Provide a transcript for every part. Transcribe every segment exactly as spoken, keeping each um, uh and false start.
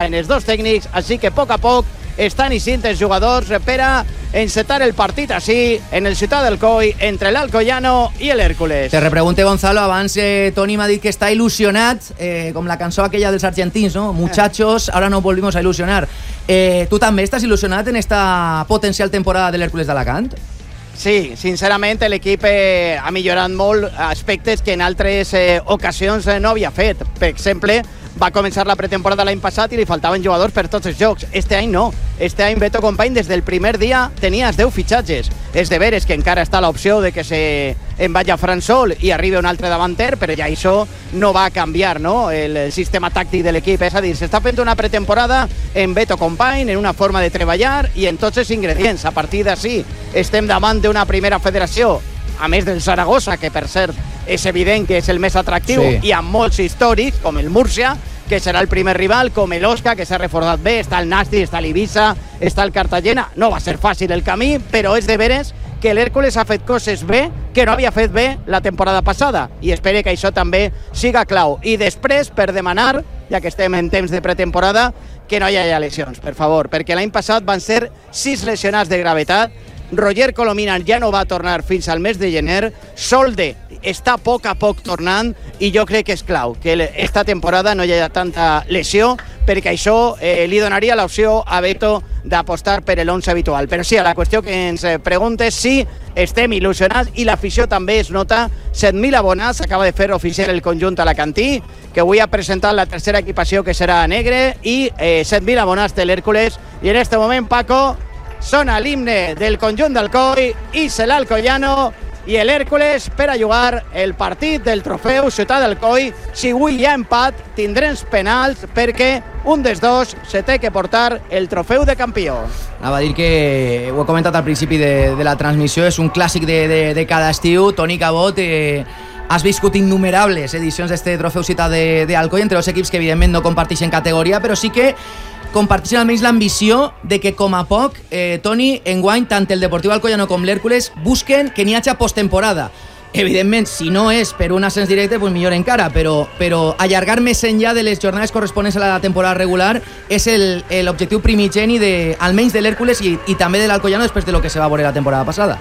en els dos tècnics, així que a poc a poc estan eixint els jugadors per a encetar el partit així en el Ciutat del Coi entre l'Alcoyano i l'Hèrcules. Te repregunte, Gonzalo, abans eh, Toni m'ha dit que està il·lusionat, eh, com la cançó aquella dels argentins, ¿no? Muchachos, ahora nos volvimos a ilusionar. Eh, ¿Tú també estàs il·lusionat en esta potencial temporada de l'Hèrcules d'Alacant? Sí, sincerament l'equip eh, ha millorat molt aspectes que en altres eh, ocasions eh, no havia fet. Per exemple, va començar la pretemporada l'any passat i li faltaven jugadors per tots els jocs. Este any no. Este any Beto Company des del primer dia tenia els deu fitxatges. És de veres que encara està l'opció de que se en vagi a Fran Sol i arribi un altre davanter, però ja això no va canviar, no? El, el sistema tàctic de l'equip. És a dir, s'està fent una pretemporada en Beto Company, en una forma de treballar i en tots els ingredients. A partir d'ací estem davant d'una primera federació, a més del Saragossa, que per cert és evident que és el més atractiu, sí. I amb molts històrics, com el Múrcia, que serà el primer rival, com l'Osca, que s'ha reforçat bé, està el Nasti, està l'Ibiza, està el Cartagena. No va ser fàcil el camí, però és de veres que l'Hèrcules ha fet coses bé que no havia fet bé la temporada passada, i espero que això també siga clau. I després, per demanar, ja que estem en temps de pretemporada, que no hi hagi lesions, per favor, perquè l'any passat van ser sis lesionats de gravetat. Roger Colomina ja no va tornar fins al mes de gener. Solde està a poc a poc tornant i jo crec que és clau que esta temporada no hi hagi tanta lesió, perquè això eh, li donaria l'opció a Beto d'apostar per l'onze habitual. Però sí, a la qüestió que ens preguntes, sí, estem il·lusionats i l'afició també es nota. set mil abonats, acaba de fer oficial el conjunt alacantí, que avui ha presentat la tercera equipació, que serà negre, i eh, set mil abonats de l'Hèrcules. I en este moment, Paco, sona l'himne del conjunt del Coi i se l'Alcoyano i l'Hèrcules per a jugar el partit del trofeu Ciutat del Coi. Si avui hi ha empat, tindrem penals perquè un dels dos se té que portar el trofeu de campió. Anava a dir que, ho he comentat al principi de, de la transmissió, és un clàssic de, de, de cada estiu. Toni Cabot, eh, has viscut innumerables edicions d'este trofeu Ciutat de, de Alcoi entre dos equips que evidentment no comparteixen categoria, però sí que comparteixen almenys l'ambició de que, com a poc, eh, Toni, enguany, tant el Deportiu Alcoyano com l'Hèrcules busquen que n'hi hagi postemporada. Evidentment, si no és per un ascens directe, pues millor encara, però, però allargar més enllà de les jornades corresponents a la temporada regular és l'objectiu primigeni de, almenys de l'Hèrcules i, i també de l'Alcoyano després de lo que se va veure la temporada passada.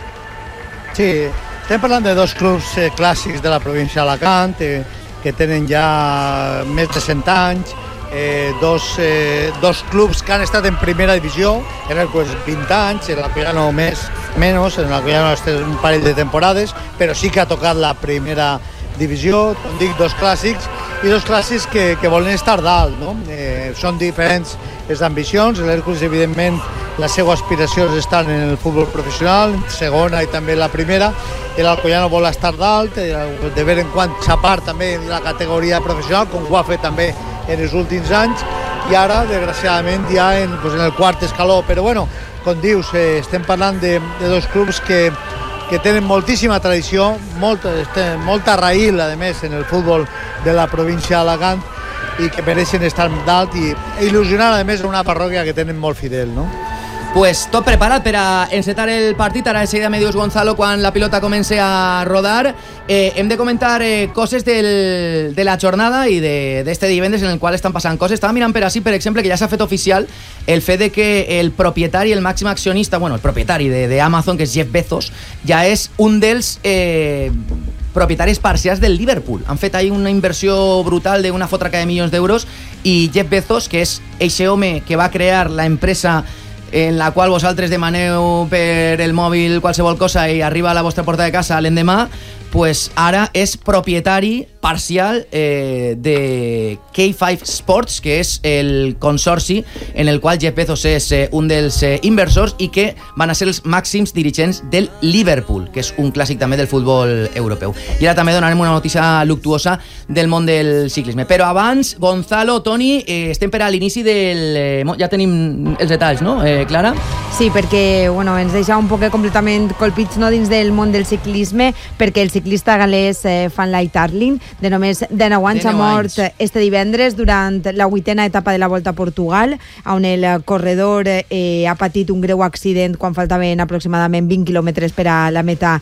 Sí, estem parlant de dos clubs eh, clàssics de la província d'Alacant, eh, que tenen ja més de cent anys, Eh, dos, eh, dos clubs que han estat en primera divisió, en el pues, vint anys, en l'Alcoyano més, menys, en l'Alcoyano un parell de temporades, però sí que ha tocat la primera divisió, com dic, dos clàssics, i dos clàssics que, que volen estar dalt, no? Eh, són diferents les ambicions. L'Hèrcules, evidentment, la seva aspiració és estar en el futbol professional, segona i també la primera, i l'Alcoyano vol estar dalt, de veure en quan xapar també la categoria professional, com ho ha fet també en els últims anys, i ara, desgraciadament, ja en, pues, en el quart escaló. Però, bueno, com dius, eh, estem parlant de, de dos clubs que, que tenen moltíssima tradició, molta, molta raïl, a més, en el futbol de la província d'Alacant, i que mereixen estar dalt i il·lusionar, a més, en una parròquia que tenen molt fidel, no? Pues tot preparat per a encetar el partit. Ara de seguida me dius, Gonzalo, quan la pilota comenci a rodar. Eh, hem de comentar eh, coses del, de la jornada i d'este divendres en el qual estan passant coses. Estava mirant per així, per exemple, que ja s'ha fet oficial el fet de que el propietari, el màxim accionista, bueno, el propietari d'Amazon, que és Jeff Bezos, ja és un dels eh, propietaris parcials del Liverpool. Han fet ahí una inversió brutal d'una fotraca de milions d'euros, i Jeff Bezos, que és eixe home que va crear la empresa en la qual vosaltres demaneu per el mòbil qualsevol cosa i arriba a la vostra porta de casa l'endemà, pues ara és propietari parcial eh, de K cinc Sports, que és el consorci en el qual Jeff Bezos és eh, un dels eh, inversors i que van a ser els màxims dirigents del Liverpool, que és un clàssic també del futbol europeu. I ara també donarem una notícia luctuosa del món del ciclisme. Però abans, Gonzalo, Toni, eh, estem per a l'inici del... Eh, ja tenim els detalls, no, eh, Clara? Sí, perquè bueno, ens deixa un poc completament colpits, no, dins del món del ciclisme, perquè el ciclisme ciclista galès eh, Fanlai Tarling, de només dinou anys, ha mort este divendres durant la vuitena etapa de la Volta a Portugal, on el corredor eh, ha patit un greu accident quan faltaven aproximadament vint quilòmetres per a la meta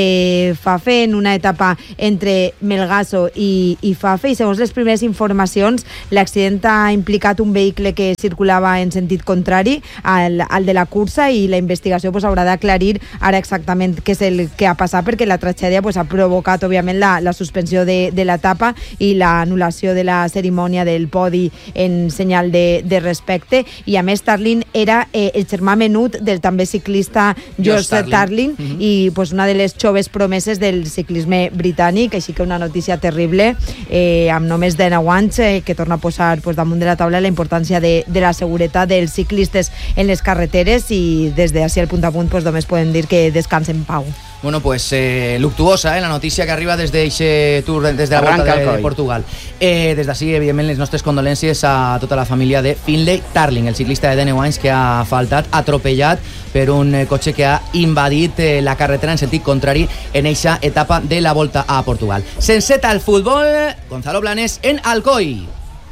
de Fafe, en una etapa entre Melgaço i, i Fafe, i segons les primeres informacions, l'accident ha implicat un vehicle que circulava en sentit contrari al, al de la cursa, i la investigació pues, haurà d'aclarir ara exactament què és el que ha passat, perquè la tragèdia pues, ha provocat òbviament la, la suspensió de, de l'etapa i l'anul·lació de la cerimònia del podi en senyal de, de respecte. I a més Tarling era eh, el germà menut del també ciclista Josh Tarling, Tarling mm-hmm. i pues, una de les joves promeses del ciclisme britànic, així que una notícia terrible eh, amb només dinou anys eh, que torna a posar pues, damunt de la taula la importància de, de la seguretat dels ciclistes en les carreteres, i des d'ací al punt a punt pues, només podem dir que descansen en pau. Bueno, pues eh, luctuosa, eh, la notícia que arriba des d'eixe tour, des de la Volta de, de Portugal. Eh, des d'ací, evidentment, les nostres condolències a tota la família de Finlay Tarling, el ciclista de dinou anys que ha faltat atropellat per un eh, cotxe que ha invadit eh, la carretera en sentit contrari en eixa etapa de la Volta a Portugal. S'enceta el futbol, Gonzalo Blanes en Alcoi.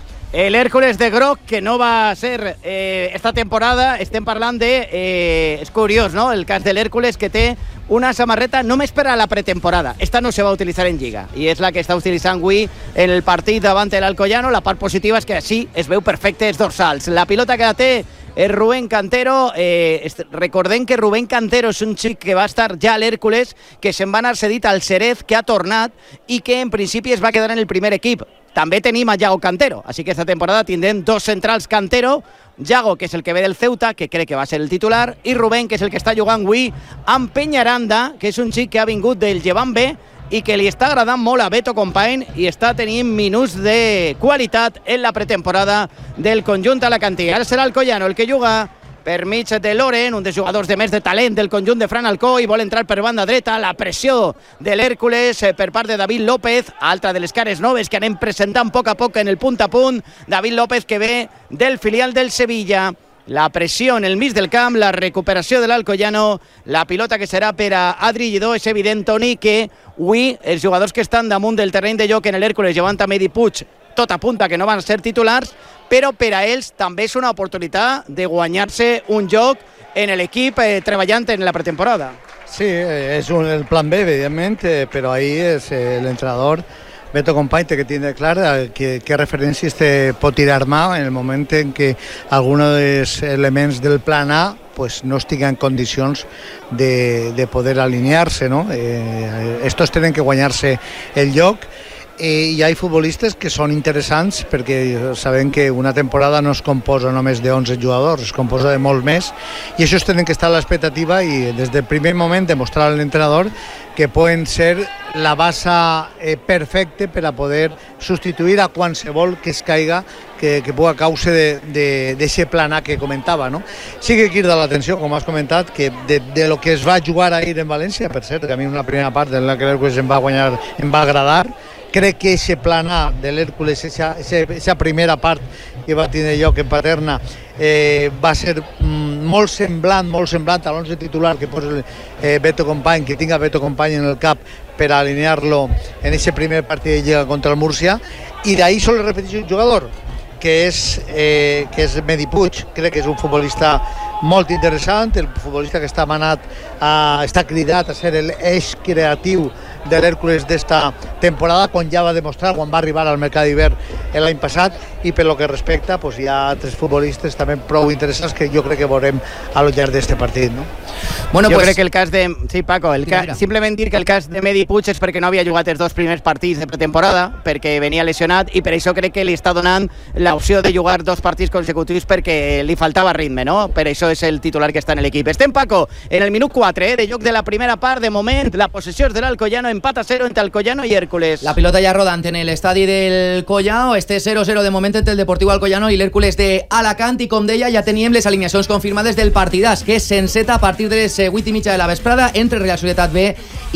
El Hércules de Groc, que no va a ser eh, esta temporada, estem parlant de... Eh, és curiós, no?, el cas de l'Hércules, que té una samarreta només per a la pretemporada. Esta no se va a utilitzar en Lliga, i és la que està utilitzant avui en el partit davant l'Alcoyano. La part positiva és que així es veu perfecte els dorsals. La pilota que la té és Rubén Cantero. Eh, recordem que Rubén Cantero és un xic que va estar ja a l'Hércules, que se'n va anar cedit al Xerez, que ha tornat i que en principi es va quedar en el primer equip. També tenim a Yago Cantero, així que esta temporada tindrem dos centrals Cantero, Yago, que és el que ve del Ceuta, que crec que va ser el titular, i Rubén, que és el que està jugant avui amb Peñaranda, que és un xic que ha vingut del Llevant B i que li està agradant molt a Beto Company i està tenint minuts de qualitat en la pretemporada del conjunt alacantí. Ara serà el Alcoyano el que juga per mig de Loren, un dels jugadors de més de talent del conjunt de Fran Alcoi, vol entrar per banda dreta, la pressió de l'Hèrcules per part de David López, altra de les cares noves que anem presentant a poc a poc en el punt a punt. David López, que ve del filial del Sevilla. La pressió en el mig del camp, la recuperació de l'Alcoyano, la pilota que serà per a Adri Lledó. És evident, Toni, que avui els jugadors que estan damunt del terreny de joc en l'Hèrcules, llevant a Medi Puig, tot apunta que no van ser titulars, però per a ells també és una oportunitat de guanyar-se un lloc en l'equip eh, treballant en la pretemporada. Sí, és un, el plan B, evidentment, eh, però ahí és eh, l'entrenador Beto Company té que tindre clar que, que referències te pot tirar mà en el moment en què algun dels elements del plan A pues, no estigui en condicions de, de poder alinear-se, ¿no? Eh, estos tenen que guanyar-se el lloc. Eh, hi ha futbolistes que són interessants perquè sabem que una temporada no es composa només de onze jugadors, es composa de molts més, i això tenen que estar a l'expectativa i des del primer moment demostrar a l'entrenador que poden ser la base eh, perfecta per a poder substituir a qualsevol que es caiga que, que pugui causa d'aquest plan A que comentava, no? Sí que crida l'atenció, com has comentat, que de, de lo que es va jugar ahir en València, per cert, que a mi una primera part en la que l'Hèrcules em va guanyar, em va agradar. Crec que aquest plan A de l'Hèrcules, aquesta primera part que va tenir lloc en Paterna, eh, va ser mm, molt semblant, molt semblant a l'onze titular que posa eh, Beto Company, que tinga Beto Company en el cap per alinear-lo en aquest primer partit de Lliga contra el Múrcia, i d'ahir sol repetir un jugador, que és, eh, que és Medi Puig. Crec que és un futbolista molt interessant, el futbolista que està manat, a, està cridat a ser l'eix creatiu de l'Hèrcules d'esta temporada, quan ja va demostrar, quan va arribar al mercat d'hivern l'any passat, i per lo que respecta pues, hi ha altres futbolistes també prou interessants que jo crec que veurem a lo llarg d'este partit, no? Bueno, jo pues, crec que el cas de... Sí, Paco, el ca... simplement dir que el cas de Medi Puig és perquè no havia jugat els dos primers partits de pretemporada, perquè venia lesionat, i per això crec que li està donant l'opció de jugar dos partits consecutius perquè li faltava ritme, no? Per això és el titular que està en l'equip. Estem, Paco, en el minut quatre, eh, de lloc de la primera part. De moment, la possessió és de l'Alcoyano, empat a cero entre Alcoyano i Hèrcules. La pilota ja rodant en l'estadi del Collao, este cero cero de moment entre el Deportiu Alcoyano i l'Hèrcules de Alacant, i com deia, ja teníem les alineacions confirmades del partidàs, que s'enceta a partir de les vuit i mitja de la vesprada entre Real Societat B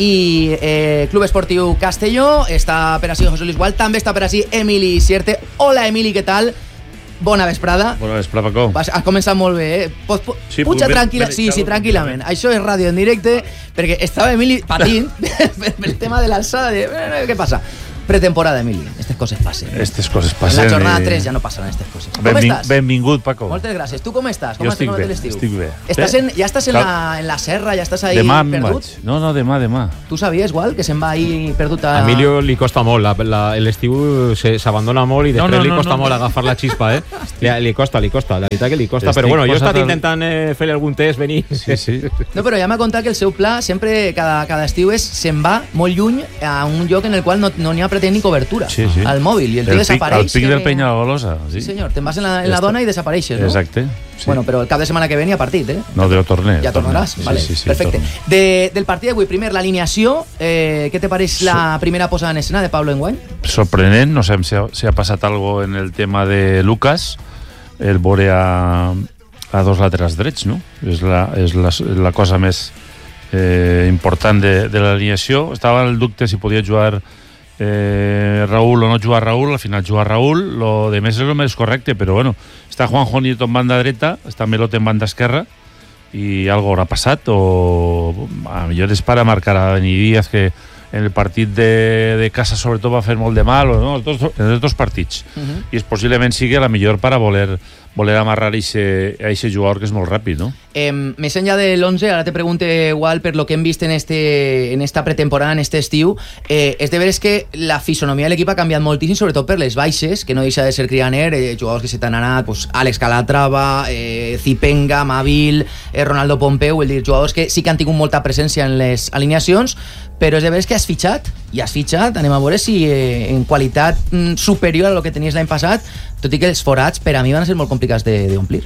i eh, Club Esportiu Castelló. Està per ací José Luis Gual, també està per ací Emili Sierte. Hola, Emili, què tal? bona vesprada. Bona vesprada, Paco. Vas, has començat molt bé, eh? Pots, po, sí, puja ben, tranquil·la, ben, sí, sí, tranquil·lament. Això és ràdio en directe, perquè estava Emili patint pel tema de l'alçada. De, eh, què passa? Pretemporada, Emili. Estas coses passen. Estas coses passen. En la jornada tres ja no passen aquestes coses. Com Benving, estàs? Benvingut, Paco. Moltes gràcies. Tu com estàs? Com jo has estic bé, l'estiu? estic bé. Estàs en, ja estàs en la, en la serra, ja estàs ahí demà perdut? Vaig. No, no, demà, demà. Tu sabies, igual, que se'n va ahí perdut a... A Emilio li costa molt, la, la, l'estiu s'abandona molt i després no, no, li costa no, no. molt agafar la xispa, eh? Li, li costa, li costa, la veritat que li costa, estic però bueno, jo he estat el... intentant eh, fer-li algun test, venir. Sí, sí. No, però ja m'ha contat que el seu pla sempre, cada, cada estiu, és se'n va molt lluny a un lloc en el qual no n'hi no ha pretén ni cobertura, sí, sí. al mòbil, i el tio desapareix. El pic del Peñagolosa, sí. Sí, senyor, te'n vas en la, en la dona i desapareixes, no? Exacte. Sí. Bueno, però el cap de setmana que ve n'hi ha partit, eh? No, de torner. Ja tornaràs, sí, vale, sí, sí, perfecte. De, del partit d'avui, primer, l'alineació, eh, què te pareix la primera posada en escena de Pablo enguany? Sorprenent, no sabem si ha, si ha passat algo en el tema de Lucas, el veure a, a dos laterals drets, no? És la, és la, la cosa més eh, important de, de l'alineació. Estava en el dubte si podia jugar eh, Raúl o no jugar Raúl, al final jugar Raúl, lo de més és el més correcte, però bueno, està Juanjo Nieto en banda dreta, està Melot en banda esquerra, i algo haurà passat, o a millor és para marcar a Dani Díaz, que en el partit de, de casa sobretot va fer molt de mal, o no, els dos, en els dos partits, uh-huh. i és possiblement sigui la millor per a voler voler amarrar a aquest jugador que és molt ràpid, no? Eh, més enllà de l'onze, ara te pregunto igual per lo que hem vist en, este, en esta pretemporada, en este estiu, eh, és de veres que la fisonomia de l'equip ha canviat moltíssim, sobretot per les baixes, que no deixa de ser Crianer, eh, jugadors que se t'han anat, pues, Àlex Calatrava, eh, Zipenga, Mavil, eh, Ronaldo Pompeu, vull dir, jugadors que sí que han tingut molta presència en les alineacions, però és de veres que has fitxat, i has fitxat, anem a veure si eh, en qualitat mm, superior a lo que tenies l'any passat, tot i que els forats per a mi van ser molt complicats d'omplir.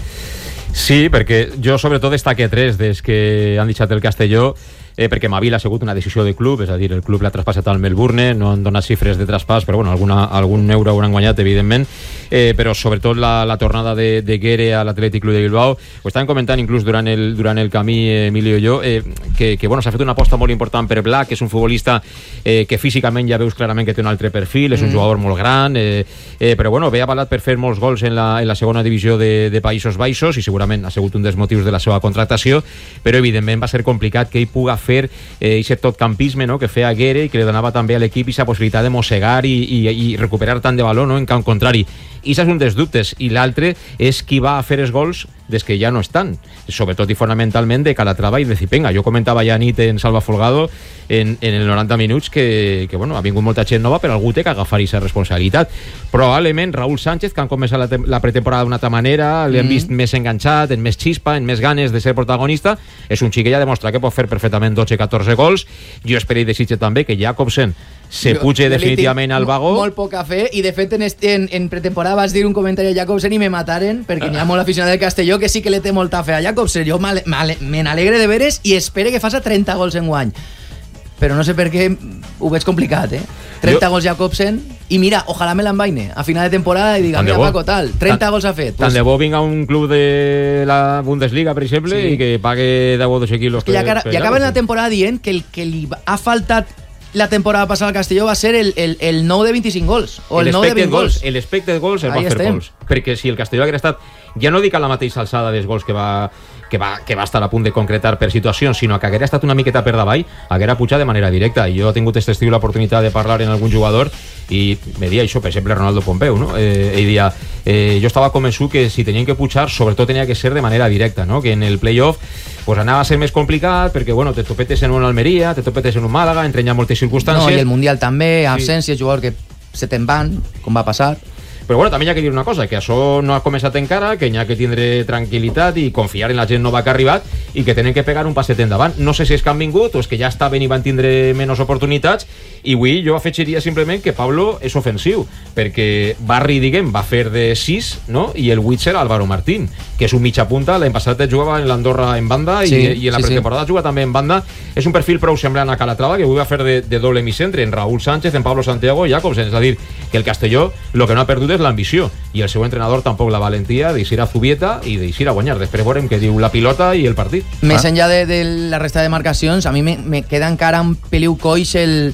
Sí, perquè jo sobretot destaque tres des que han deixat el Castelló, eh, perquè Mavil ha sigut una decisió de club, és a dir, el club l'ha traspassat al Melbourne, no han donat xifres de traspàs, però bueno, alguna, algun euro hauran guanyat, evidentment, eh, però sobretot la, la tornada de, de Guere a l'Atlètic Club de Bilbao, ho estàvem comentant inclús durant el, durant el camí, eh, Emilio i jo, eh, que, que bueno, s'ha fet una aposta molt important per Black, que és un futbolista eh, que físicament ja veus clarament que té un altre perfil, és un mm. jugador molt gran, eh, eh, però bueno, ve avalat per fer molts gols en la, en la segona divisió de, de Països Baixos, i segurament ha sigut un dels motius de la seva contractació, però evidentment va ser complicat que ell puga fer eh, aquest totcampisme, no?, que feia Guere i que li donava també a l'equip aquesta possibilitat de mossegar i, i, i recuperar tant de baló, no?, en camp contrari. I això és un dels dubtes. I l'altre és qui va a fer els gols des que ja no estan, sobretot i fonamentalment de Calatrava i de Zipenga. Jo comentava ja nit en Salva Folgado en, en el noranta minuts que, que bueno, ha vingut molta gent nova, però algú té que agafar aquesta responsabilitat. Probablement Raúl Sánchez, que han començat la, la pretemporada d'una altra manera, l'hem mm. vist més enganxat, en més xispa, en més ganes de ser protagonista, és un xic que ja demostra que pot fer perfectament dotze catorze gols. Jo espero i desitge també que Jacobsen se puge definitivament al vagó. Molt poc a fer, i de fet en, en, en pretemporada vas dir un comentari a Jacobsen i me mataren, perquè n'hi ha molt aficionat del Castelló que sí que le té molta fe a Jacobsen. Jo me n'alegre de veres i espere que faça trenta gols en guany. Però no sé per què ho veig complicat, eh? trenta jo... gols Jacobsen, i mira, ojalà me l'envaine a final de temporada i diga, mira, Paco, tal, trenta tant, gols ha fet. Tant pues... de bo vinga un club de la Bundesliga, per exemple, sí. i que pague deu o dotze quilos. Que ja, per, ja acaben la temporada dient que el que li ha faltat la temporada passada al Castelló va ser el, el, el nou de vint-i-cinc gols, o el, el nou de vint gols. El expected gols el va fer estem. gols. Perquè si el Castelló hagués estat, ja no dic a la mateixa alçada dels gols que va, que va, que va estar a punt de concretar per situacions, sinó que hagués estat una miqueta per davall, haguera pujat de manera directa. I jo he tingut aquest estiu l'oportunitat de parlar en algun jugador i me dia això, per exemple, Ronaldo Pompeu, no? Eh, ell dia, eh, jo estava convençut que si tenien que pujar, sobretot tenia que ser de manera directa, no? Que en el playoff pues anava a ser més complicat, perquè bueno, te topetes en una Almeria, te topetes en un Màlaga, entren ja moltes circumstàncies. No, i el Mundial també, absència, sí. Jugador que se te'n van, com va passar. Però bueno, també hi ha que dir una cosa, que això no ha començat encara, que hi ha que tindre tranquil·litat i confiar en la gent nova que ha arribat i que tenen que pegar un passet endavant. No sé si és que han vingut o és que ja estaven i van tindre menys oportunitats, i avui jo afegiria simplement que Pablo és ofensiu, perquè Barri, diguem, va fer de sis, no? I el vuit serà Álvaro Martín, que és un mitja punta. L'any passat jugava en l'Andorra en banda, sí, i, i en la sí, pretemporada sí. juga també en banda. És un perfil prou semblant a Calatrava, que avui va fer de, de doble micentre en Raúl Sánchez, en Pablo Santiago i Jacobsen. És a dir, que el Castelló lo que no ha perdut és l'ambició, i el seu entrenador tampoc la valentia d'eixir a Zubieta i d'eixir a guanyar. Després veurem què diu la pilota i el partit. Més ah. enllà de, de la resta de marcacions, a mi me, me queda encara un peliu coix el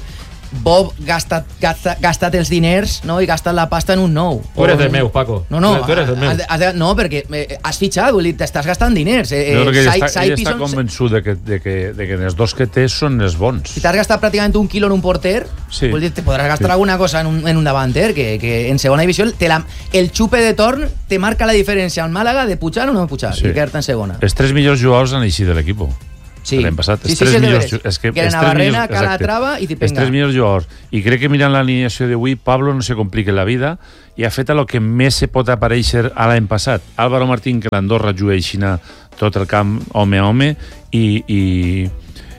Bob gasta, gasta, gasta't els diners, no?, i gasta't la pasta en un nou. Tu eres del meu, Paco. No, no, tu eres del meu. Has, has de, no, perquè eh, has fitxat, vull dir, t'estàs gastant diners. Eh, jo crec que ell Sai, està, Sai ell està Pison, convençut de que, de, que, de que els dos que té són els bons. si t'has gastat pràcticament un quilo en un porter, Sí. vull dir, te podràs gastar Sí. alguna cosa en un, en un davanter, que, que en segona divisió te la, el xupe de torn te marca la diferència al Màlaga de pujar o no pujar, Sí. i quedar-te en segona. Els tres millors jugadors han eixit de l'equip. Sí. L'any passat. Sí, Els sí, tres sí, millors, és de és que que els era tres Navarrena, millors- Calatrava i Tipenga. Els tres millors jugadors. I crec que mirant l'alineació d'avui, Pablo no se complica la vida i ha fet el que més se pot aparèixer a l'any passat. Álvaro Martín, que l'Andorra juga aixina tot el camp home a home, i, i,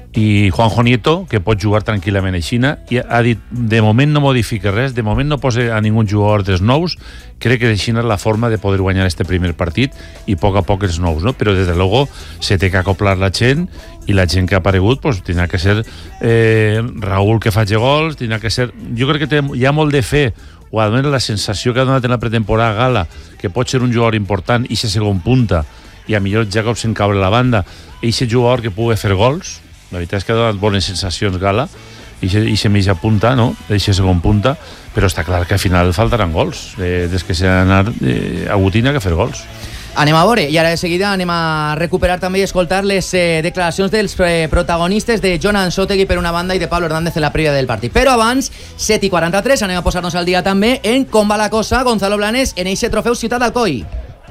i Juanjo Nieto, que pot jugar tranquil·lament aixina, i ha dit, de moment no modifica res, de moment no posa a ningú jugador dels nous, crec que aixina és la forma de poder guanyar este primer partit i a poc a poc els nous, no? Però des de luego se té que acoplar la gent i la gent que ha aparegut pues, tindrà que ser eh, Raúl que faci gols, tindrà que ser... Jo crec que té, hi ha molt de fe, o almenys la sensació que ha donat en la pretemporada Gala, que pot ser un jugador important i se segon punta, i a millor Jacobsen caure a la banda, i aquest jugador que pugui fer gols. La veritat és que ha donat bones sensacions Gala, i se mitja punta, no? Eixe segon punta, però està clar que al final faltaran gols. Eh, des que s'ha anat eh, a Gutina que fer gols. Anem a veure, i ara de seguida anem a recuperar també i escoltar les eh, declaracions dels eh, protagonistes de Jonan Sotegui per una banda i de Pablo Hernández en la prèvia del partit. Però abans, set i quaranta-tres, anem a posar-nos al dia també en com va la cosa, Gonzalo Blanes, en eixe trofeu Ciutat d'Alcoi.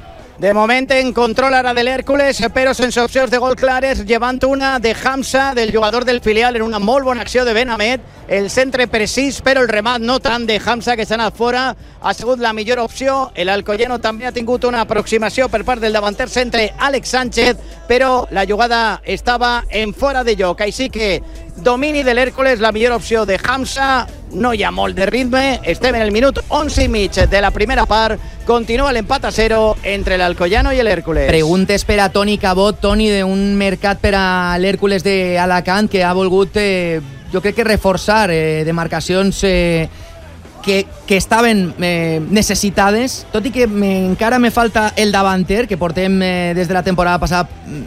De moment en control ara de l'Hèrcules, però sense opcions de gol clares, llevant una de Hamza, del jugador del filial, en una molt bona acció de Benamet. El centre precís, però el remat no tant de Hamza, que s'ha anat fora. Ha sigut la millor opció. L'Alcoyano també ha tingut una aproximació per part del davanter centre, Àlex Sánchez, però la jugada estava en fora de lloc. Així que domini de l'Hèrcules, la millor opció de Hamza. No hi ha molt de ritme. Estem en el minut onze i mig de la primera part. Continua l'empat a zero entre l'Alcoyano i l'Hèrcules. Preguntes per a Toni Cabot, Toni, d'un mercat per a l'Hèrcules d'Alacant que ha volgut, eh, jo crec que reforçar eh, demarcacions eh, que, que estaven eh, necessitades, tot i que me, encara me falta el davanter, que portem eh, des de la temporada passada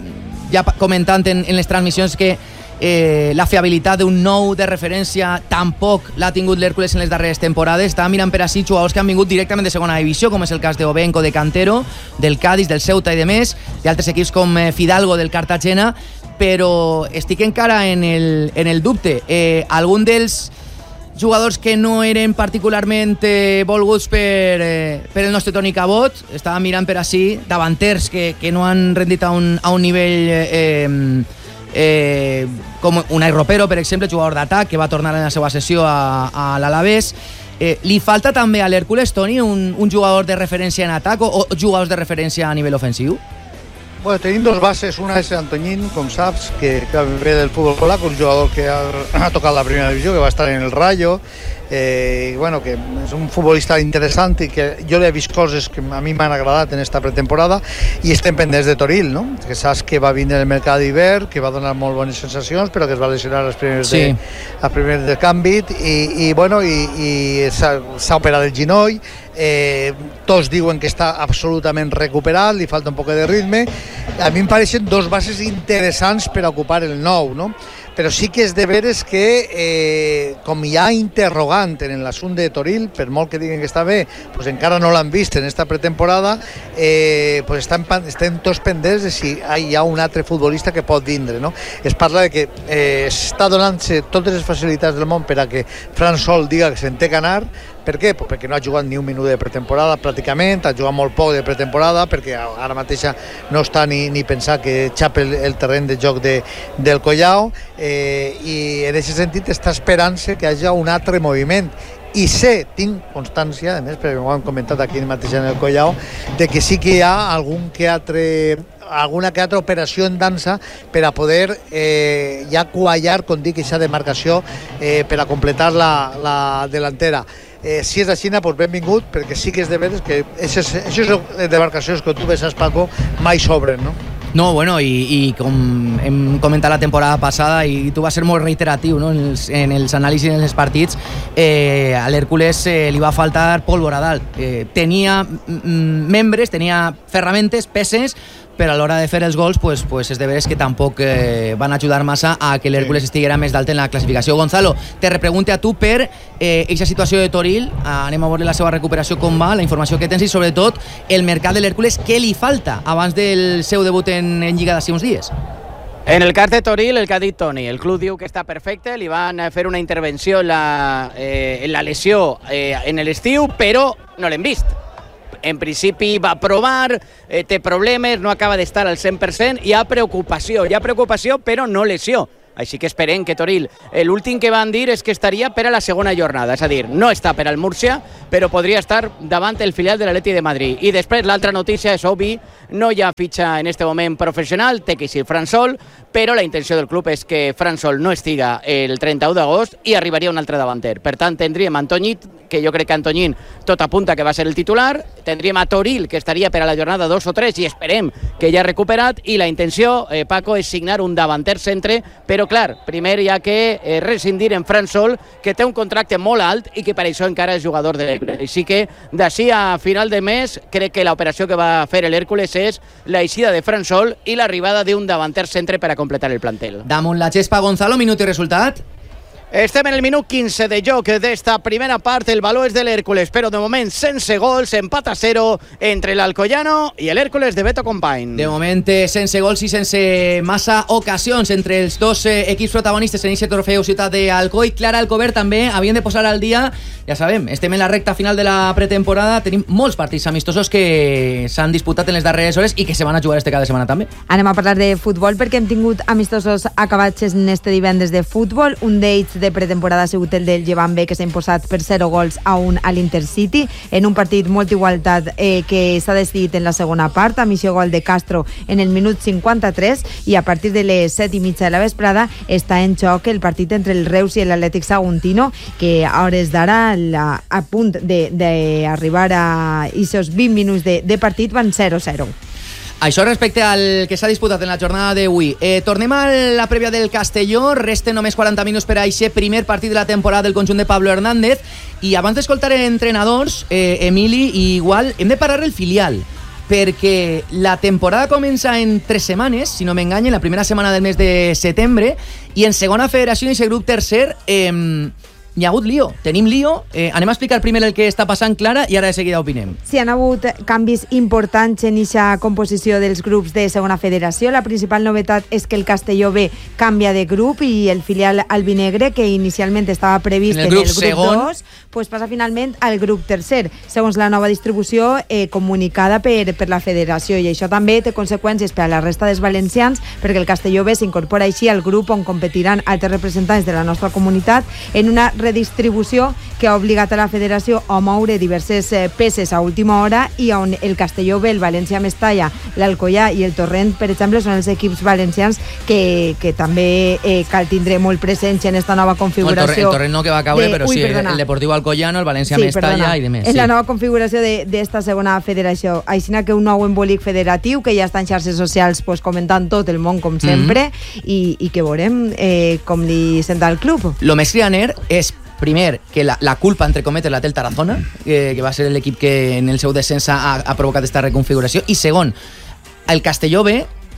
ja comentant en, en les transmissions que Eh, la fiabilitat d'un nou de referència tampoc l'ha tingut l'Hèrcules en les darreres temporades. Estava mirant per així jugadors que han vingut directament de segona divisió, com és el cas d'Obenco, de Cantero, del Cádiz, del Ceuta i de més, d'altres equips com eh, Fidalgo, del Cartagena, però estic encara en el, en el dubte. Eh, algun dels jugadors que no eren particularment eh, volguts per, eh, per el nostre Toni Cabot, estava mirant per així davanters que, que no han rendit a un, a un nivell eh, Eh, com Unai Ropero, per exemple, jugador d'atac que va tornar en la seva sessió a, a l'Alavés. Eh, li falta també a l'Hèrcules, Toni, un, un jugador de referència en atac o, o jugadors de referència a nivell ofensiu? Bueno, tenim dos bases, una és Antoñín, com saps, que, que ve del futbol polac, un jugador que ha, ha tocat la primera divisió, que va estar en el Rayo, eh, i bueno, que és un futbolista interessant i que jo li he vist coses que a mi m'han agradat en esta pretemporada, i estem pendents de Toril, no? Que saps que va vindre el mercat d'hivern, que va donar molt bones sensacions, però que es va lesionar als primers, sí. de, als primers de canvi, i, i bueno, i, i s'ha operat el ginoll. Eh, tots diuen que està absolutament recuperat, li falta un poc de ritme. A mi em pareixen dos bases interessants per ocupar el nou, no? Però sí que és de veres que eh, com hi ha interrogant en l'assumpte de Toril, per molt que diguen que està bé, pues encara no l'han vist en esta pretemporada, eh, pues estan, estem tots pendents de si hi ha un altre futbolista que pot vindre, no? Es parla de que eh, està donant-se totes les facilitats del món per a que Fran Sol diga que se'n té que anar. Per què? Pues perquè no ha jugat ni un minut de pretemporada pràcticament, ha jugat molt poc de pretemporada, perquè ara mateixa no està ni, ni pensar que xapa el, el terreny de joc de, del Collao, eh, i en aquest sentit està esperant-se que hi hagi un altre moviment. I sé, tinc constància, a més, perquè ho hem comentat aquí mateix en el Collao, de que sí que hi ha algun que altre alguna que altra operació en dansa per a poder eh, ja quallar, com dic, aquesta demarcació eh, per a completar la, la delantera. Eh, si és així, doncs benvingut, perquè sí que és de veres que aquestes demarcacions que tu ves, Paco, mai sobren, no? No, bueno, i, i com hem comentat la temporada passada, i tu vas ser molt reiteratiu, no? en, els, en els anàlisis en els partits, eh, a l'Hèrcules eh, li va faltar pólvora dalt. Eh, tenia mm, membres, tenia ferramentes, peces, però a l'hora de fer els gols pues, pues és de veres que tampoc eh, van ajudar massa a que l'Hèrcules sí. estiguera més dalt en la classificació. Gonzalo, te repregunte a tu per aquesta eh, situació de Toril, anem a veure la seva recuperació com va, la informació que tens i sobretot el mercat de l'Hèrcules, què li falta abans del seu debut en, en Lliga d'ací uns dies? En el cas de Toril, el que ha dit Toni, el club diu que està perfecte, li van fer una intervenció en la, eh, en la lesió eh, en l'estiu, però no l'hem vist. En principi va provar, eh, té problemes, no acaba d'estar al cent per cent, hi ha preocupació, hi ha preocupació però no lesió. Així que esperem que Toril, l'últim que van dir és que estaria per a la segona jornada, és a dir, no està per al Múrcia, però podria estar davant el filial de l'Atleti de Madrid. I després l'altra notícia és obvi, no hi ha fitxa en este moment professional, té que ser Fran Sol, però la intenció del club és que Fran Sol no estiga el trenta-u d'agost i arribaria un altre davanter. Per tant, tindríem Antoñín, que jo crec que Antoñín tot apunta que va ser el titular, tindríem a Toril, que estaria per a la jornada dos o tres, i esperem que ja ha recuperat, i la intenció, eh, Paco, és signar un davanter centre, però clar, primer hi ha que eh, rescindir en Fran Sol, que té un contracte molt alt i que per això encara és jugador de l'Hèrcules. Així que d'ací a final de mes crec que l'operació que va fer l'Hèrcules és la eixida de Fran Sol i l'arribada d'un davanter centre per a completar el plantel. Damunt la gespa, Gonzalo, minut i resultat. Estem en el minut quinze de joc d'esta primera part, el valor és de l'Hèrcules, però de moment sense gols, empat a zero entre l'Alcoyano i l'Hèrcules de Beto Company. De moment sense gols i sense massa ocasions entre els dos eh, equips protagonistes en aquest trofeu Ciutat d'Alcoi. Clara Alcover també havien de posar al dia, ja sabem, estem en la recta final de la pretemporada, tenim molts partits amistosos que s'han disputat en les darreres hores i que se van a jugar este cada setmana també. Anem a parlar de futbol perquè hem tingut amistosos acabats en este divendres de futbol, un d'ells de pretemporada ha sigut el del Llevant B, que s'ha imposat per zero gols a un a l'Intercity en un partit molt igualtat eh, que s'ha decidit en la segona part, a missió gol de Castro en el minut cinquanta-tres, i a partir de les set i mitja de la vesprada està en xoc el partit entre el Reus i l'Atlètic Saguntino, que a hores d'ara a punt d'arribar a aquests vint minuts de, de partit van zero zero. Això respecte al que s'ha disputat en la jornada d'avui. Eh, tornem a la prèvia del Castelló. Resten només quaranta minuts per a aquest primer partit de la temporada del conjunt de Pablo Hernández. I abans d'escoltar entrenadors, eh, Emili, igual hem de parar el filial, perquè la temporada comença en tres setmanes, si no m'enganyen, la primera setmana del mes de setembre, i en segona federació, en aquest grup tercer, eh, hi ha hagut lío, tenim lío. Eh, anem a explicar primer el que està passant, Clara, i ara de seguida opinem. Sí, han hagut canvis importants en aquesta composició dels grups de segona federació. La principal novetat és que el Castelló B canvia de grup i el filial albinegre, que inicialment estava previst en el grup, en el grup dos, pues passa finalment al grup tercer, segons la nova distribució eh, comunicada per, per la federació, i això també té conseqüències per a la resta dels valencians, perquè el Castelló B s'incorpora així al grup on competiran altres representants de la nostra comunitat en una redistribució que ha obligat a la federació a moure diverses eh, peces a última hora, i on el Castelló B, el València Mestalla, l'Alcoyà i el Torrent, per exemple, són els equips valencians que, que també eh, cal tindre molt presència en esta nova configuració. No, el, Torrent, el Torrent no que va caure, de, però ui, sí, perdona. el Deportiu Alcoyano, el València sí, Mestalla perdona. i demés. En sí. la nova configuració d'esta segona federació. Així que un nou embolic federatiu que ja està en xarxes socials pues, comentant tot el món, com sempre, mm-hmm. i, i que veurem eh, com li senta al club. Lo més crianer és primer, que la, la culpa, entre cometes, la té el Tarazona, que, que va ser l'equip que en el seu descens ha, ha provocat aquesta reconfiguració, i segon, el Castelló B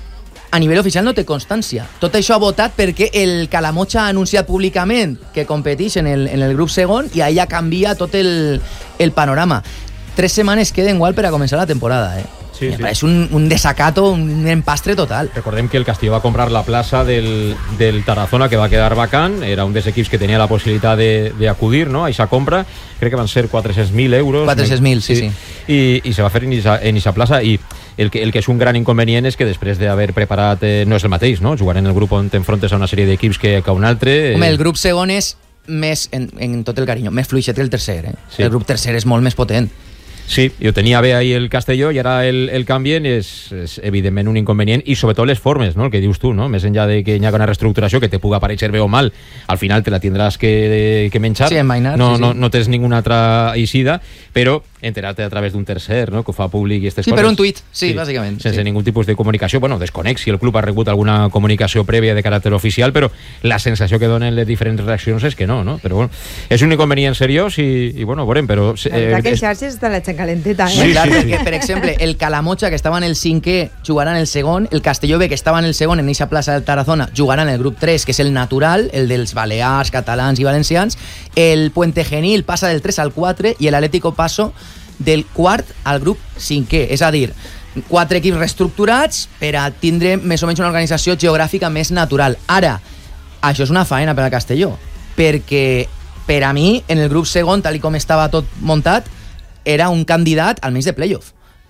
a nivell oficial no té constància. Tot això ha votat perquè el Calamocha ha anunciat públicament que competeix en el, en el grup segon, i allà canvia tot el, el panorama. Tres setmanes queden igual per a començar la temporada, eh? Sí, sí. És un, un desacato, un empastre total. Recordem que el Castelló va comprar la plaça del, del Tarazona, que va quedar vacant. Era un dels equips que tenia la possibilitat d'acudir, no?, a aquesta compra. Crec que van ser quatre-cents mil euros. quatre-cents mil, sí, sí. I, i se va fer en aquesta plaça. I el que, el que és un gran inconvenient és que després d'haver preparat... Eh, no és el mateix, no?, jugar en el grup on t'enfrontes a una sèrie d'equips que, que a un altre... Eh... Home, el grup segon és més, en, en tot el carinyo, més fluixet que el tercer, eh? Sí. El grup tercer és molt més potent. Sí, jo tenia bé ahir el Castelló i ara el, el canvien, és, és evidentment un inconvenient, i sobretot les formes, no?, el que dius tu, no?, més enllà de que hi ha una reestructuració que te puga aparèixer bé o mal, al final te la tindràs que, que menjar, sí, envainar, no, sí, sí. no, no tens ninguna altra eixida, però enterar-te a través d'un tercer, no?, que ho fa públic i aquestes sí, coses. Sí, per un tuit, sí, sí, bàsicament. Sense sí. ningú tipus de comunicació. Bueno, desconec si el club ha rebut alguna comunicació prèvia de caràcter oficial, però la sensació que donen les diferents reaccions és que no, no? Però bueno, és un inconvenient seriós i, i bueno, veurem, però... La veritat eh, que el xarxes està la calenteta, eh? Sí, clar, sí, sí. Perquè, per exemple, el Calamocha, que estava en el cinquè, jugarà en el segon, el Castelló B, que estava en el segon, en eixa plaça del Tarazona, jugarà en el grup tres, que és el natural, el dels balears, catalans i valencians, el Puente Genil passa del tres al quatre i l'Atlético Paso del quart al grup cinquè, és a dir, quatre equips reestructurats per a tindre més o menys una organització geogràfica més natural. Ara, això és una faena per a Castelló, perquè per a mi, en el grup segon, tal com estava tot muntat, era un candidat almenys de playoff.